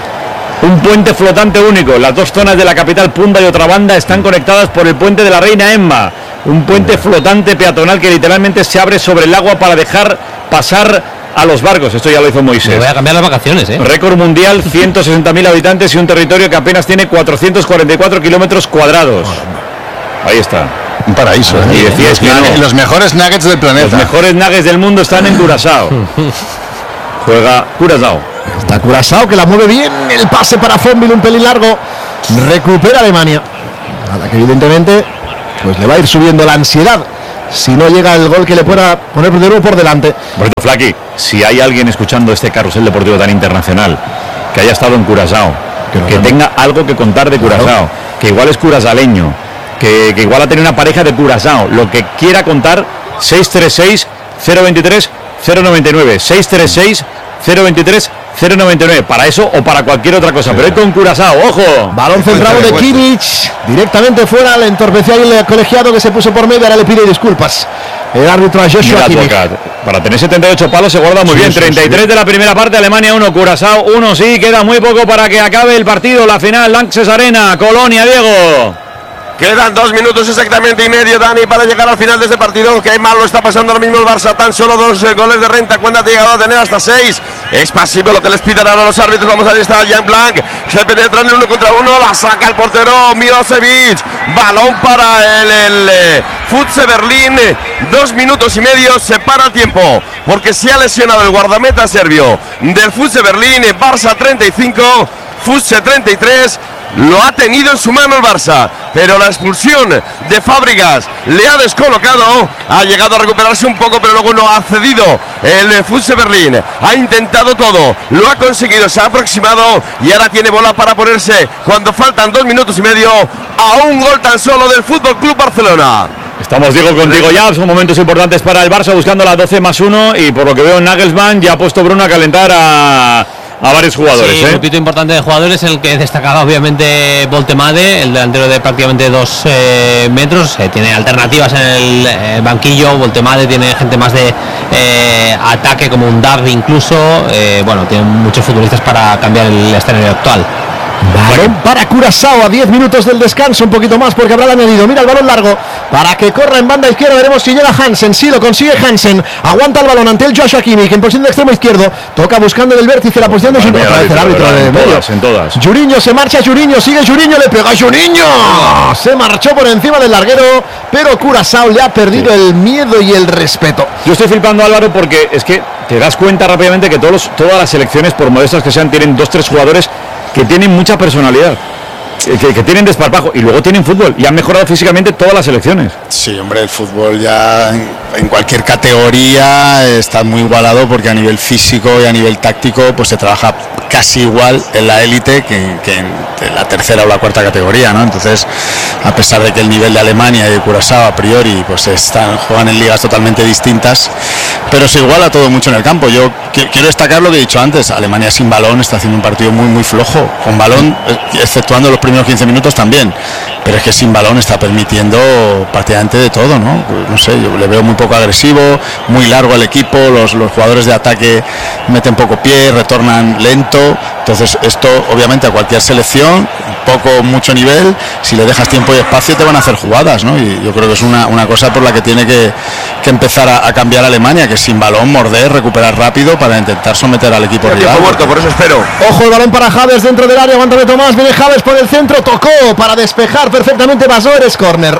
S1: Un puente flotante único. Las dos zonas de la capital, Punda y otra banda, están conectadas por el puente de la Reina Emma. Un puente flotante peatonal que literalmente se abre sobre el agua para dejar pasar a los barcos. Esto ya lo hizo
S5: Me
S1: Moisés.
S5: voy a cambiar las vacaciones, ¿eh?
S1: Récord mundial, ciento sesenta mil habitantes y un territorio que apenas tiene cuatrocientos cuarenta y cuatro kilómetros cuadrados. Ahí está.
S4: Un paraíso.
S1: Y
S4: ¿eh?
S1: decías que no.
S4: Los mejores nuggets del
S1: Los
S4: planeta.
S1: mejores nuggets del mundo están en Curazao. juega Curazao.
S3: Está Curazao que la mueve bien, el pase para Fonville, un pelín largo, recupera Alemania. Nada, que evidentemente pues le va a ir subiendo la ansiedad si no llega el gol que le pueda poner de nuevo por delante.
S1: Por cierto, Flaqui, si hay alguien escuchando este carrusel deportivo tan internacional, que haya estado en Curazao, que, que tenga algo que contar de Curazao, claro, que igual es curazaleño, que, que igual ha tenido una pareja de Curazao, lo que quiera contar, seis tres seis, cero veintitrés, cero noventa y nueve, seis tres seis, cero veintitrés, cero noventa y nueve, para eso o para cualquier otra cosa, pero es con Curazao, ojo.
S3: Balón centrado de Kimmich, directamente fuera, le entorpeció ahí el colegiado que se puso por medio, ahora le pide disculpas el árbitro a Joshua Kimmich.
S1: Para tener setenta y ocho palos se guarda muy sí, bien, sí, treinta y tres sí. De la primera parte, Alemania uno, Curazao uno, sí, queda muy poco para que acabe el partido, la final, Lanxess Arena, Colonia, Diego.
S10: Quedan dos minutos exactamente y medio, Dani, para llegar al final de este partido. Qué mal lo está pasando ahora mismo el Barça. Tan solo dos eh, goles de renta. Cuando ha llegado a tener hasta seis. Es pasivo lo que les piden ahora los árbitros. Vamos a ver, está Jan Blanc. Se penetra en uno contra uno. La saca el portero Milosevic. Balón para el, el eh, Futse Berlín. Dos minutos y medio. Se para el tiempo. Porque se ha lesionado el guardameta serbio del Futse Berlín. Barça treinta y cinco. Futse treinta y tres. Lo ha tenido en su mano el Barça, pero la expulsión de Fábregas le ha descolocado, ha llegado a recuperarse un poco, pero luego no ha cedido el Futse Berlín, ha intentado todo, lo ha conseguido, se ha aproximado y ahora tiene bola para ponerse, cuando faltan dos minutos y medio, a un gol tan solo del Fútbol Club Barcelona.
S1: Estamos, Diego, contigo ya, son momentos importantes para el Barça, buscando la doce más uno, y por lo que veo Nagelsmann ya ha puesto Bruno a calentar a... a varios jugadores.
S5: Sí,
S1: ¿eh?
S5: Un grupito importante de jugadores, el que destacaba obviamente Voltemade, el delantero de prácticamente dos eh, metros, eh, tiene alternativas en el eh, banquillo. Voltemade tiene gente más de eh, ataque, como un Darby incluso, eh, bueno, tiene muchos futbolistas para cambiar el escenario actual.
S3: Balón para Curazao a diez minutos del descanso, un poquito más porque habrá añadido. Mira el balón largo para que corra en banda izquierda. Veremos si llega Hansen. Sí, lo consigue Hansen. Aguanta el balón ante el Joshua Kimmich en posición de extremo izquierdo. Toca buscando del vértice la posición de su otra vez el árbitro de medio.
S1: En todas.
S3: Juriño se marcha, Juriño sigue Juriño, le pega a Juriño. Se marchó por encima del larguero, pero Curazao le ha perdido sí. el miedo y el respeto.
S1: Yo estoy flipando, Álvaro, porque es que te das cuenta rápidamente que todos los, todas las selecciones, por modestas que sean, tienen dos, tres jugadores que tienen mucha personalidad, que, que tienen desparpajo y luego tienen fútbol y han mejorado físicamente todas las selecciones.
S4: Sí, hombre, el fútbol ya en, en cualquier categoría está muy igualado, porque a nivel físico y a nivel táctico pues se trabaja casi igual en la élite que, que en, en la tercera o la cuarta categoría, ¿no? Entonces, a pesar de que el nivel de Alemania y de Curazao a priori pues están, juegan en ligas totalmente distintas, pero se iguala todo mucho en el campo. Yo qu- quiero destacar lo que he dicho antes: Alemania sin balón está haciendo un partido muy muy flojo, con balón, exceptuando los primeros quince minutos también, pero es que sin balón está permitiendo prácticamente de todo, ¿no? Pues no sé, yo le veo muy poco agresivo, muy largo el equipo, los, los jugadores de ataque meten poco pie, retornan lento. Entonces esto obviamente a cualquier selección, poco mucho nivel, si le dejas tiempo y espacio te van a hacer jugadas, ¿no? Y yo creo que es una, una cosa por la que tiene que, que empezar a, a cambiar Alemania, que sin balón morder, recuperar rápido para intentar someter al equipo rival.
S10: Tiempo muerto, por eso espero.
S3: Ojo, el balón para Javes dentro del área, aguántame Tomás, viene Javes por el centro, tocó para despejar perfectamente Basor, es córner.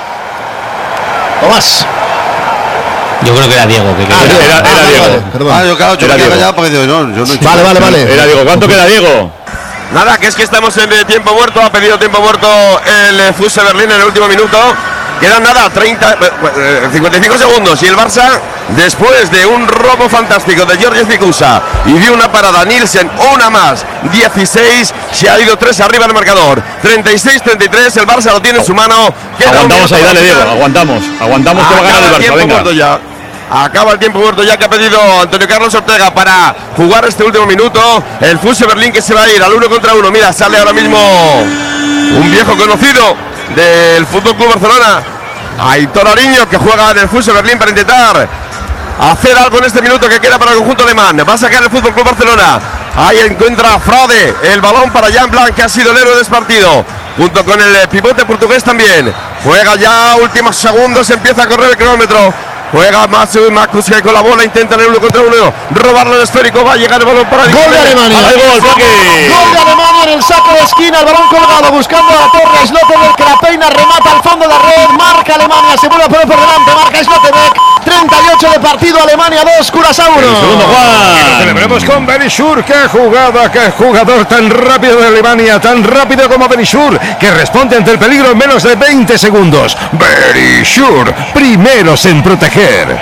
S3: Tomás.
S5: Yo creo que era Diego. Que
S1: ah, era, era, era
S6: ah,
S1: Diego.
S6: Vale, perdón. Ah, yo claro, yo
S1: era
S6: Diego.
S1: Diego.
S6: Ya porque digo, no, yo no he
S3: vale, vale, vale.
S1: Era Diego. ¿Cuánto queda, Diego?
S10: Nada, que es que estamos en eh, tiempo muerto. Ha pedido tiempo muerto el eh, Futse Berlín en el último minuto. Quedan nada, treinta, eh, cincuenta y cinco segundos. Y el Barça, después de un robo fantástico de George Ficusa y de una parada Nielsen, una más, dieciséis, se ha ido tres arriba el marcador. treinta y seis treinta y tres, el Barça lo tiene en su mano. Queda
S1: aguantamos ahí, dale, Diego, aguantamos. Aguantamos que va a ganar el Barça, venga.
S10: Ya. Acaba el tiempo muerto ya que ha pedido Antonio Carlos Ortega para jugar este último minuto. El Futse Berlín que se va a ir al uno contra uno. Mira, sale ahora mismo un viejo conocido del Fútbol Club Barcelona, Aitor Ariño, que juega en el Futse Berlín para intentar hacer algo en este minuto que queda para el conjunto alemán. Va a sacar el Fútbol Club Barcelona. Ahí encuentra Fraude, el balón para Jan Blanc, que ha sido el héroe de este partido, junto con el pivote portugués también. Juega ya, últimos segundos, empieza a correr el cronómetro. Juega Matsu Marcus que con la bola intenta en el uno contra uno robarlo el esférico, va a llegar el balón para
S3: gol de Alemania.
S1: Gol, gol,
S3: gol de Alemania en el saco de esquina, el balón colgado buscando a Torres, Sloterdijk que la peina, remata al fondo de la red, marca Alemania, se vuelve a poner por delante, marca Sloterdijk, treinta y ocho de partido, Alemania dos, Curazao uno.
S1: Segundo, Juan.
S9: Celebremos con Berisur. Qué jugada, qué jugador tan rápido de Alemania, tan rápido como Berisur, que responde ante el peligro en menos de veinte segundos. Berisur, primeros en proteger.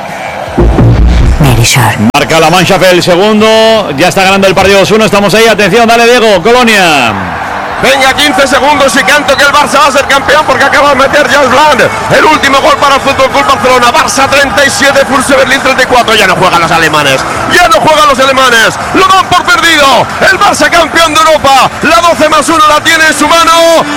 S1: Marca la Mannschaft el segundo, ya está ganando el partido dos uno, estamos ahí, atención, dale Diego, Colonia.
S10: Venga, quince segundos y canto que el Barça va a ser campeón porque acaba de meter Jans Bland. El último gol para el Fútbol Club Barcelona. Barça treinta y siete, Furse Berlín treinta y cuatro. Ya no juegan los alemanes. Ya no juegan los alemanes. Lo dan por perdido. El Barça campeón de Europa. La doce más uno la tiene en su mano.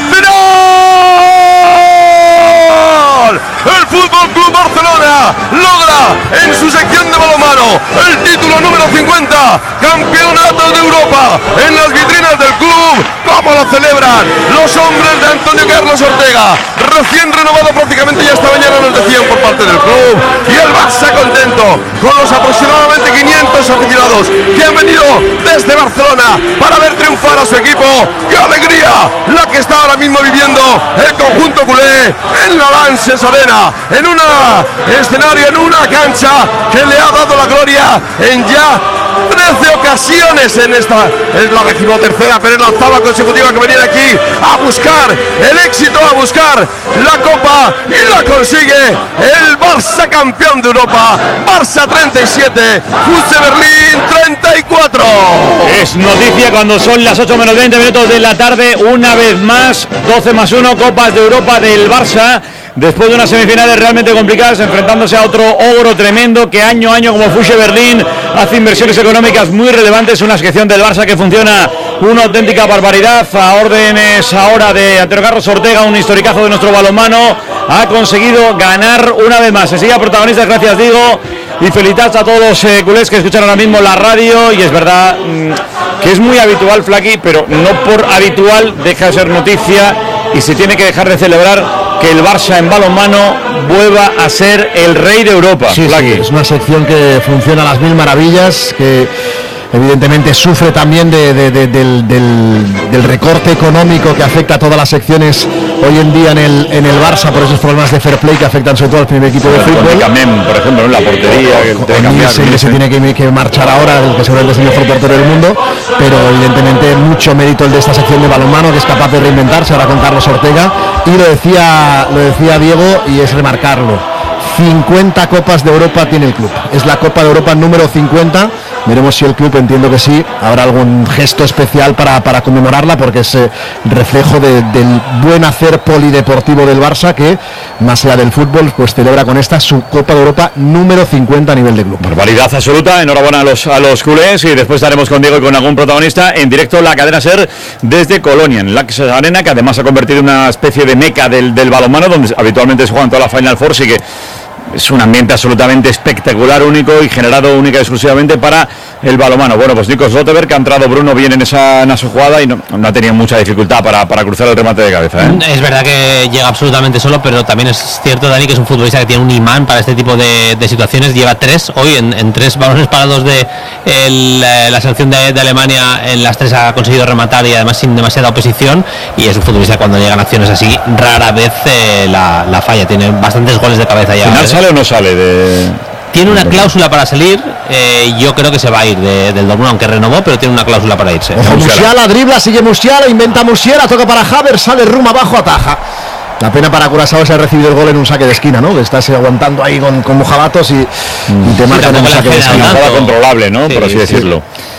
S10: ¡Final! El Fútbol Club Barcelona logra en su sección de balonmano el título número cincuenta. Campeonato de Europa en las vitrinas del club. ¿Cómo lo celebran los hombres de Antonio Carlos Ortega? Recién renovado prácticamente ya esta mañana nos decían por parte del club. Y el Barça contento con los aproximadamente quinientos aficionados que han venido desde Barcelona para ver triunfar a su equipo. ¡Qué alegría la que está ahora mismo viviendo el conjunto culé en la Lanxess Arena, en un escenario, en una cancha que le ha dado la gloria en ya trece ocasiones en esta, es la decimotercera, pero es la octava consecutiva que venía aquí a buscar el éxito, a buscar la copa, y la consigue el Barça campeón de Europa. Barça treinta y siete, Furse Berlín treinta y cuatro.
S1: Es noticia cuando son las ocho menos veinte minutos de la tarde, una vez más, doce más uno, Copas de Europa del Barça. Después de unas semifinales realmente complicadas, enfrentándose a otro ogro tremendo que año a año, como Furse Berlín, hace inversiones económicas muy relevantes. Una sección del Barça que funciona una auténtica barbaridad. A órdenes ahora de Antonio Carlos Ortega, un historicazo de nuestro balonmano, ha conseguido ganar una vez más. Se sigue a protagonistas, gracias digo, y felicitas a todos los eh, culés que escuchan ahora mismo la radio. Y es verdad mmm, que es muy habitual, Flaky, pero no por habitual deja de ser noticia y se tiene que dejar de celebrar que el Barça en balonmano vuelva a ser el rey de Europa.
S3: Sí, sí, es una sección que funciona a las mil maravillas, que evidentemente sufre también de, de, de, del, del, del recorte económico que afecta a todas las secciones hoy en día en el, en el Barça, por esos problemas de fair play que afectan sobre todo al primer equipo de fútbol.
S1: Camem, por ejemplo, en la portería, que,
S3: que, que se tiene que, que marchar ahora, el que seguramente es el mejor portero del mundo, pero evidentemente mucho mérito el de esta sección de balonmano, que es capaz de reinventarse ahora con Carlos Ortega, y lo decía, lo decía Diego, y es remarcarlo: cincuenta Copas de Europa tiene el club, es la Copa de Europa número cincuenta. Veremos si el club, entiendo que sí, habrá algún gesto especial para, para conmemorarla, porque es eh, reflejo de, del buen hacer polideportivo del Barça, que más allá del fútbol pues celebra con esta su Copa de Europa número cincuenta a nivel de club.
S1: Barbaridad absoluta, enhorabuena a los, a los culés, y después estaremos con Diego y con algún protagonista en directo la cadena SER desde Colonia, en Lanxess Arena, que además se ha convertido en una especie de meca del, del balonmano, donde habitualmente se juegan toda la Final Four, y que es un ambiente absolutamente espectacular, único y generado única y exclusivamente para el balonmano. Bueno, pues Nico Slotterberg, que ha entrado Bruno bien en esa, en esa jugada y no, no ha tenido mucha dificultad para, para cruzar el remate de cabeza, ¿eh?
S5: Es verdad que llega absolutamente solo, pero también es cierto, Dani, que es un futbolista que tiene un imán para este tipo de, de situaciones. Lleva tres hoy en, en tres balones parados de el, la selección de, de Alemania, en las tres ha conseguido rematar, y además sin demasiada oposición, y es un futbolista que cuando llegan acciones así rara vez eh, la, la falla. Tiene bastantes goles de cabeza ya.
S1: ¿Final sale o no sale de...?
S5: Tiene una cláusula para salir, eh, yo creo que se va a ir de, del Dortmund, aunque renovó, pero tiene una cláusula para irse.
S3: Ojo, Musiala dribla, sigue Musiala, inventa Musiala, toca para Havertz, sale Rum abajo, ataja. La pena para Curazao se ha recibido el gol en un saque de esquina, ¿no? Que estás aguantando ahí con, con mojabatos y, mm. y te marcan en un saque de esquina.
S1: Nada controlable, ¿no? Sí, por así sí, decirlo.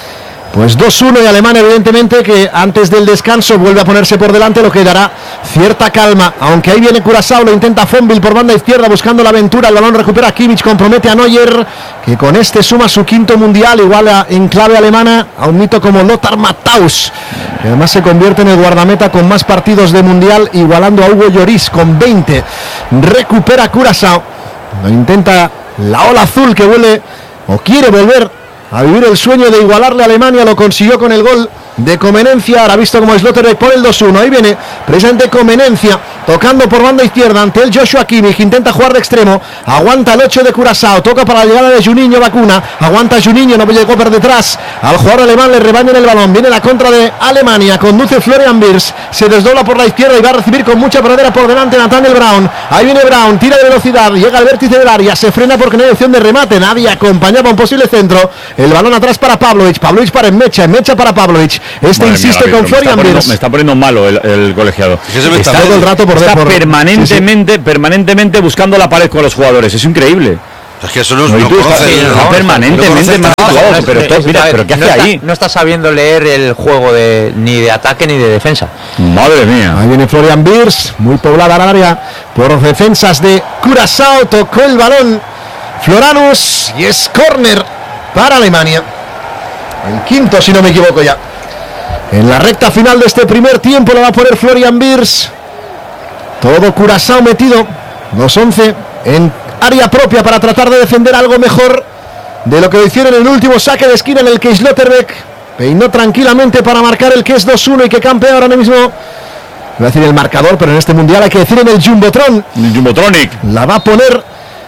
S3: Pues dos uno, y Alemania, evidentemente, que antes del descanso vuelve a ponerse por delante, lo que dará cierta calma, aunque ahí viene Curazao, lo intenta Fonville por banda izquierda buscando la aventura, el balón recupera Kimmich, compromete a Neuer, que con este suma su quinto mundial, igual en clave alemana a un mito como Lothar Matthaus, que además se convierte en el guardameta con más partidos de mundial, igualando a Hugo Lloris con veinte. Recupera Curazao, lo intenta la ola azul, que vuelve o quiere volver a vivir el sueño de igualarle a Alemania, lo consiguió con el gol de Comenencia. Ahora visto como Sloterdijk por el dos uno. Ahí viene precisamente Comenencia tocando por banda izquierda ante el Joshua Kimmich. Intenta jugar de extremo. Aguanta el ocho de Curazao. Toca para la llegada de Juninho Bacuna. Aguanta Juninho. No llegó por detrás al jugador alemán. Le rebañan el balón. Viene la contra de Alemania. Conduce Florian Wirtz. Se desdobla por la izquierda y va a recibir con mucha pradera por delante Nathaniel Brown. Ahí viene Brown. Tira de velocidad. Llega al vértice del área. Se frena porque no hay opción de remate. Nadie acompañaba un posible centro. El balón atrás para Pavlovic. Pavlovic para Enmecha. Enmecha para Pavlovic. Este
S1: Madre
S3: insiste
S1: mía,
S3: con Florian Wirtz.
S1: Me está poniendo malo el, el colegiado.
S3: Está, está todo el rato por
S1: está
S3: por,
S1: permanentemente, sí, sí. permanentemente buscando la pared con los jugadores. Es increíble.
S6: Es que eso no es
S1: no,
S6: no
S1: conoce,
S6: conoce,
S1: sí,
S6: no,
S1: no, permanentemente
S7: no, no, no,
S1: pero esto, mira, pero ¿qué
S7: no
S1: hace
S7: está,
S1: ahí?
S7: No está sabiendo leer el juego de ni de ataque ni de defensa.
S1: Madre mía.
S3: Ahí viene Florian Wirtz, muy poblada la área por defensas de Curazao. Tocó el balón Floranus y es córner para Alemania. El quinto, si no me equivoco ya. En la recta final de este primer tiempo lo va a poner Florian Wirtz. Todo Curazao metido. Los once en área propia para tratar de defender algo mejor de lo que lo hicieron en el último saque de esquina en el que Sloterdijk peinó tranquilamente para marcar el que es dos uno y que campea ahora mismo. Voy a decir el marcador, pero en este mundial hay que decir en el Jumbotron.
S1: El Jumbotronic.
S3: La va a poner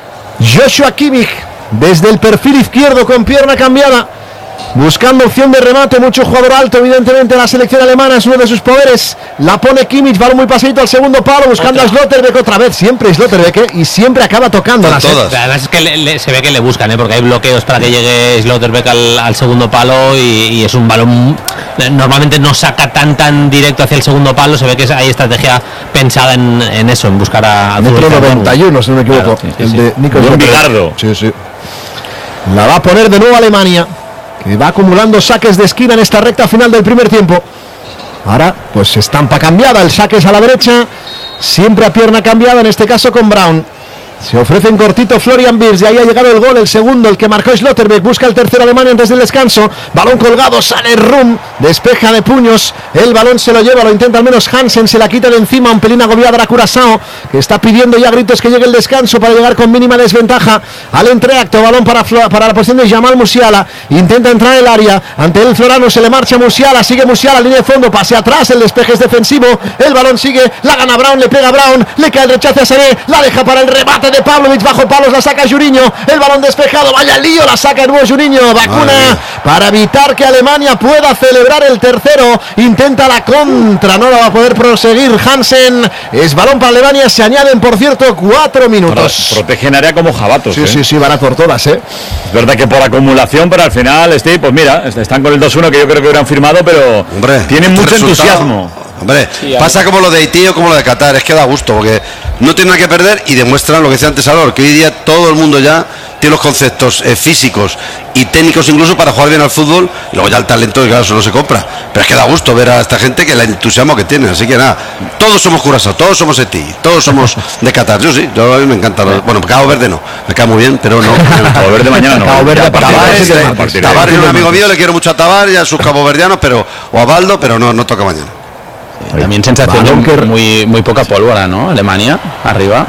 S3: Joshua Kimmich desde el perfil izquierdo con pierna cambiada. Buscando opción de remate, mucho jugador alto, evidentemente la selección alemana es uno de sus poderes. La pone Kimmich, balón muy pasadito al segundo palo, buscando otra. a Sloterdijk otra vez, siempre Sloterdijk, ¿eh? Y siempre acaba tocando las
S5: todas. Además es que le, le, se ve que le buscan, ¿eh? Porque hay bloqueos para que llegue Sloterdijk al, al segundo palo y, y es un balón, normalmente no saca tan tan directo hacia el segundo palo, se ve que hay estrategia pensada en, en eso, en buscar a...
S3: Metro noventa y uno, si no me equivoco, claro, sí, sí, el sí. de Nico
S1: Sloterdijk.
S3: Sí, sí. La va a poner de nuevo Alemania, que va acumulando saques de esquina en esta recta final del primer tiempo. Ahora, pues estampa cambiada, el saque es a la derecha, siempre a pierna cambiada, en este caso con Brown. Se ofrece en cortito Florian Wirtz y ahí ha llegado el gol, el segundo, el que marcó Sloterdijk. Busca el tercero Alemania antes del descanso. Balón colgado, sale Rum, despeja de puños. El balón se lo lleva, lo intenta al menos Hansen, se la quita de encima. Un pelín agobiada a Curazao, que está pidiendo ya gritos que llegue el descanso para llegar con mínima desventaja al entreacto. Balón para, para la posición de Jamal Musiala. Intenta entrar en el área. Ante el Florano se le marcha Musiala. Sigue Musiala, línea de fondo, pase atrás. El despeje es defensivo. El balón sigue, la gana Brown, le pega Brown. Le cae el rechace a Sané, la deja para el remate de Pavlovic, bajo palos, la saca Juninho, el balón despejado, vaya lío, la saca de nuevo Juninho, Bacuna para evitar que Alemania pueda celebrar el tercero, intenta la contra, no la va a poder proseguir Hansen, es balón para Alemania, se añaden por cierto cuatro minutos.
S1: Pro, protegen área como jabatos.
S3: Sí,
S1: ¿eh?
S3: sí, sí, van a por todas, ¿eh?
S1: Es verdad que por acumulación, pero al final, Steve, pues mira, están con el dos uno que yo creo que hubieran firmado, pero
S6: Hombre,
S1: tienen
S6: este
S1: mucho
S6: resultado,
S1: entusiasmo.
S6: Hombre,
S5: sí,
S6: pasa como lo de Haití o como lo de Qatar, es que da gusto, porque no tienen nada que perder y demuestran lo que decía antes Alor, que hoy día todo el mundo ya tiene los conceptos eh, físicos y técnicos incluso para jugar bien al fútbol, y luego ya el talento, claro, eso no se compra, pero es que da gusto ver a esta gente que el entusiasmo que tiene, así que nada, todos somos Curazao, todos somos Haití, todos somos de Qatar, yo sí, yo a mí me encanta, los, bueno, Cabo Verde no, me cae muy bien, pero no.
S1: Cabo Verde mañana no.
S3: Cabo Verde
S6: Tabar, Tabar es un amigo mío, le quiero mucho a Tabar y a sus caboverdianos, pero, o a Baldo, pero no, no toca mañana.
S2: También sensación de muy, muy poca pólvora, ¿no? Alemania, arriba.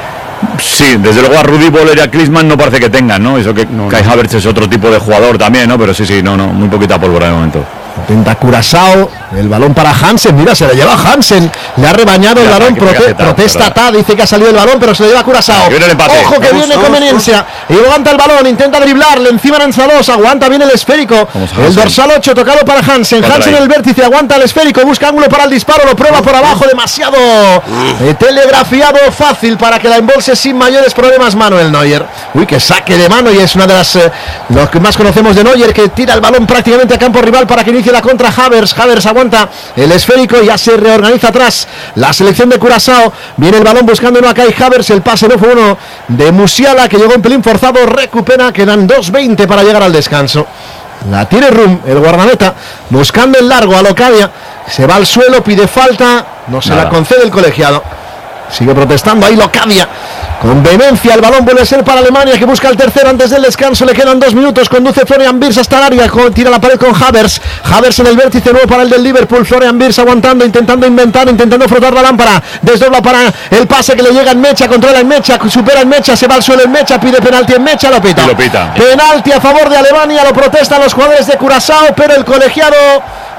S1: Sí, desde luego a Rudi Voller y a Klinsmann no parece que tengan, ¿no? Eso que no, Kai no. Havertz es otro tipo de jugador también, ¿no? Pero sí, sí, no, no, muy poquita pólvora de momento.
S3: Intenta Curazao, el balón para Hansen, mira, se le lleva Hansen, le ha rebañado el balón, prote protesta Ta, dice que ha salido el balón, pero se le lleva Curazao. Ojo que viene Conveniencia, y levanta el balón, intenta driblarle, encima Lanzalos, aguanta bien el esférico, el dorsal ocho tocado para Hansen, Hansen en el vértice, aguanta el esférico, busca ángulo para el disparo, lo prueba por abajo, demasiado eh, telegrafiado, fácil para que la embolse sin mayores problemas Manuel Neuer. Uy, que saque de mano, y es una de las, eh, los que más conocemos de Neuer, que tira el balón prácticamente a campo rival para que inicie la contra Havertz. Havertz aguanta el esférico y ya se reorganiza atrás la selección de Curazao. Viene el balón buscando uno a Kai Havertz, el pase no fue uno de Musiala, que llegó un pelín forzado, recupera, quedan dos veinte para llegar al descanso. La tiene Rum, el guardameta, buscando el largo a Locadia, se va al suelo, pide falta, no se Nada. la concede el colegiado. Sigue protestando ahí Locadia. Con vehemencia el balón vuelve a ser para Alemania, que busca el tercero antes del descanso. Le quedan dos minutos, conduce Florian Wirtz hasta el área, tira la pared con Havertz. Havertz en el vértice, nuevo para el del Liverpool. Florian Wirtz aguantando, intentando inventar, intentando frotar la lámpara. Desdobla para el pase que le llega en Mecha, controla en Mecha, supera en Mecha, se va al suelo en Mecha, pide penalti en Mecha, lo pita.
S1: Lo pita.
S3: Penalti a favor de Alemania, lo protestan los jugadores de Curazao, pero el colegiado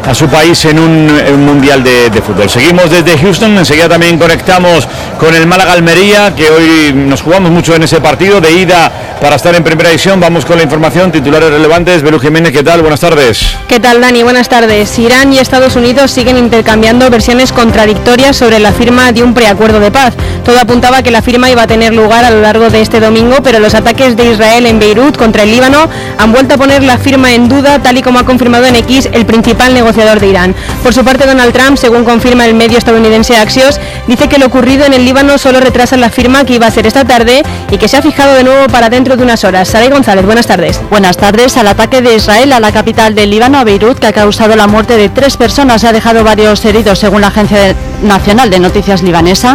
S1: a su país en un, en un mundial de, de fútbol. Seguimos desde Houston, enseguida también conectamos con el Málaga-Almería, que hoy nos jugamos mucho en ese partido de ida para estar en primera división. Vamos con la información, titulares relevantes. Belú Jiménez, ¿qué tal? Buenas tardes.
S11: ¿Qué tal, Dani? Buenas tardes. Irán y Estados Unidos siguen intercambiando versiones contradictorias sobre la firma de un preacuerdo de paz. Todo apuntaba a que la firma iba a tener lugar a lo largo de este domingo, pero los ataques de Israel en Beirut contra el Líbano han vuelto a poner la firma en duda, tal y como ha confirmado en X el principal negociador de Irán. Por su parte, Donald Trump, según confirma el medio estadounidense Axios, dice que lo ocurrido en el Líbano solo retrasa la firma que iba a ser esta tarde y que se ha fijado de nuevo para dentro de unas horas. Saray González, buenas tardes.
S12: Buenas tardes. Al ataque de Israel a la capital del Líbano, a Beirut, que ha causado la muerte de tres personas y ha dejado varios heridos, según la Agencia Nacional de Noticias libanesa.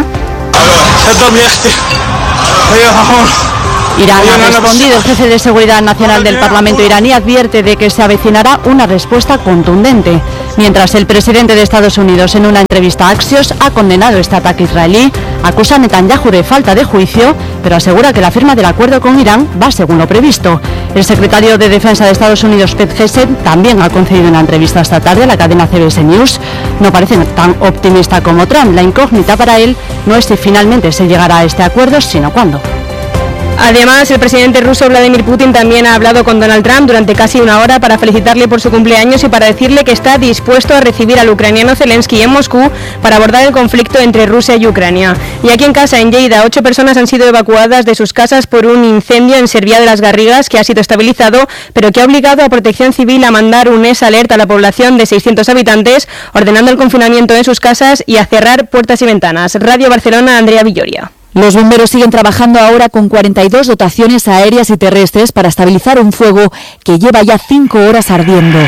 S12: Irán ha respondido. El jefe de Seguridad Nacional del Parlamento iraní advierte de que se avecinará una respuesta contundente. Mientras el presidente de Estados Unidos, en una entrevista a Axios, ha condenado este ataque israelí, acusa a Netanyahu de falta de juicio, pero asegura que la firma del acuerdo con Irán va según lo previsto. El secretario de Defensa de Estados Unidos, Pete Hegseth, también ha concedido una entrevista esta tarde a la cadena C B S News. No parece tan optimista como Trump. La incógnita para él no es si finalmente se llegará a este acuerdo, sino cuándo.
S11: Además, el presidente ruso Vladimir Putin también ha hablado con Donald Trump durante casi una hora para felicitarle por su cumpleaños y para decirle que está dispuesto a recibir al ucraniano Zelensky en Moscú para abordar el conflicto entre Rusia y Ucrania. Y aquí en casa, en Lleida, ocho personas han sido evacuadas de sus casas por un incendio en Cerviá de las Garrigas que ha sido estabilizado, pero que ha obligado a Protección Civil a mandar un S alerta a la población de seiscientos habitantes, ordenando el confinamiento en sus casas y a cerrar puertas y ventanas. Radio Barcelona, Andrea Villoria.
S12: Los bomberos siguen trabajando ahora con cuarenta y dos dotaciones aéreas y terrestres para estabilizar un fuego que lleva ya cinco horas ardiendo.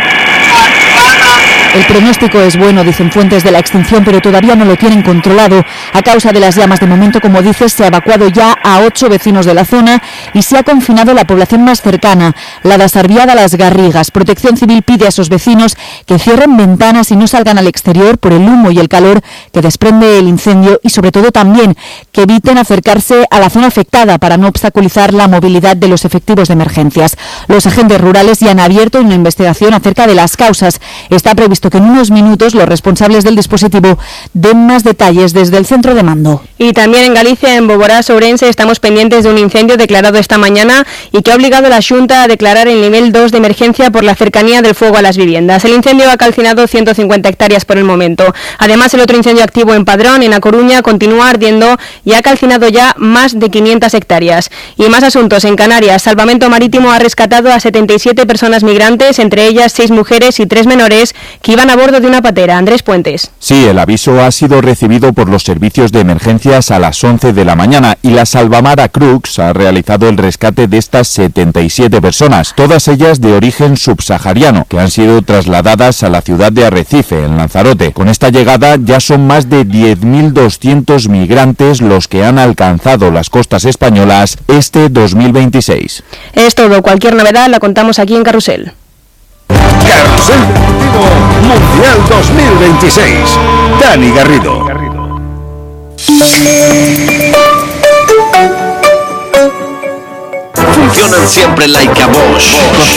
S12: El pronóstico es bueno, dicen fuentes de la extinción, pero todavía no lo tienen controlado. A causa de las llamas, de momento, como dices, se ha evacuado ya a ocho vecinos de la zona y se ha confinado la población más cercana, la de Cerviá de las Garrigas. Protección Civil pide a esos vecinos que cierren ventanas y no salgan al exterior por el humo y el calor que desprende el incendio y, sobre todo, también que eviten acercarse a la zona afectada para no obstaculizar la movilidad de los efectivos de emergencias. Los agentes rurales ya han abierto una investigación acerca de las causas. Está previsto que en unos minutos los responsables del dispositivo den más detalles desde el centro de mando.
S11: Y también en Galicia, en Boborás, Ourense, estamos pendientes de un incendio declarado esta mañana y que ha obligado a la Xunta a declarar el nivel dos de emergencia por la cercanía del fuego a las viviendas. El incendio ha calcinado ciento cincuenta hectáreas por el momento. Además, el otro incendio activo en Padrón, en A Coruña, continúa ardiendo y ha calcinado ya más de quinientas hectáreas. Y más asuntos en Canarias. Salvamento Marítimo ha rescatado a setenta y siete personas migrantes, entre ellas seis mujeres y tres menores, que iban a bordo de una patera. Andrés Puentes.
S13: Sí, el aviso ha sido recibido por los servicios de emergencias a las once de la mañana y la Salvamara Crux ha realizado el rescate de estas setenta y siete personas, todas ellas de origen subsahariano, que han sido trasladadas a la ciudad de Arrecife, en Lanzarote. Con esta llegada ya son más de diez mil doscientos migrantes los que han alcanzado las costas españolas este dos mil veintiséis.
S11: Es todo. Cualquier novedad la contamos aquí en Carrusel.
S9: Carrusel Deportivo Mundial dos mil veintiséis. Dani Garrido.
S14: Funcionan siempre like a Bosch.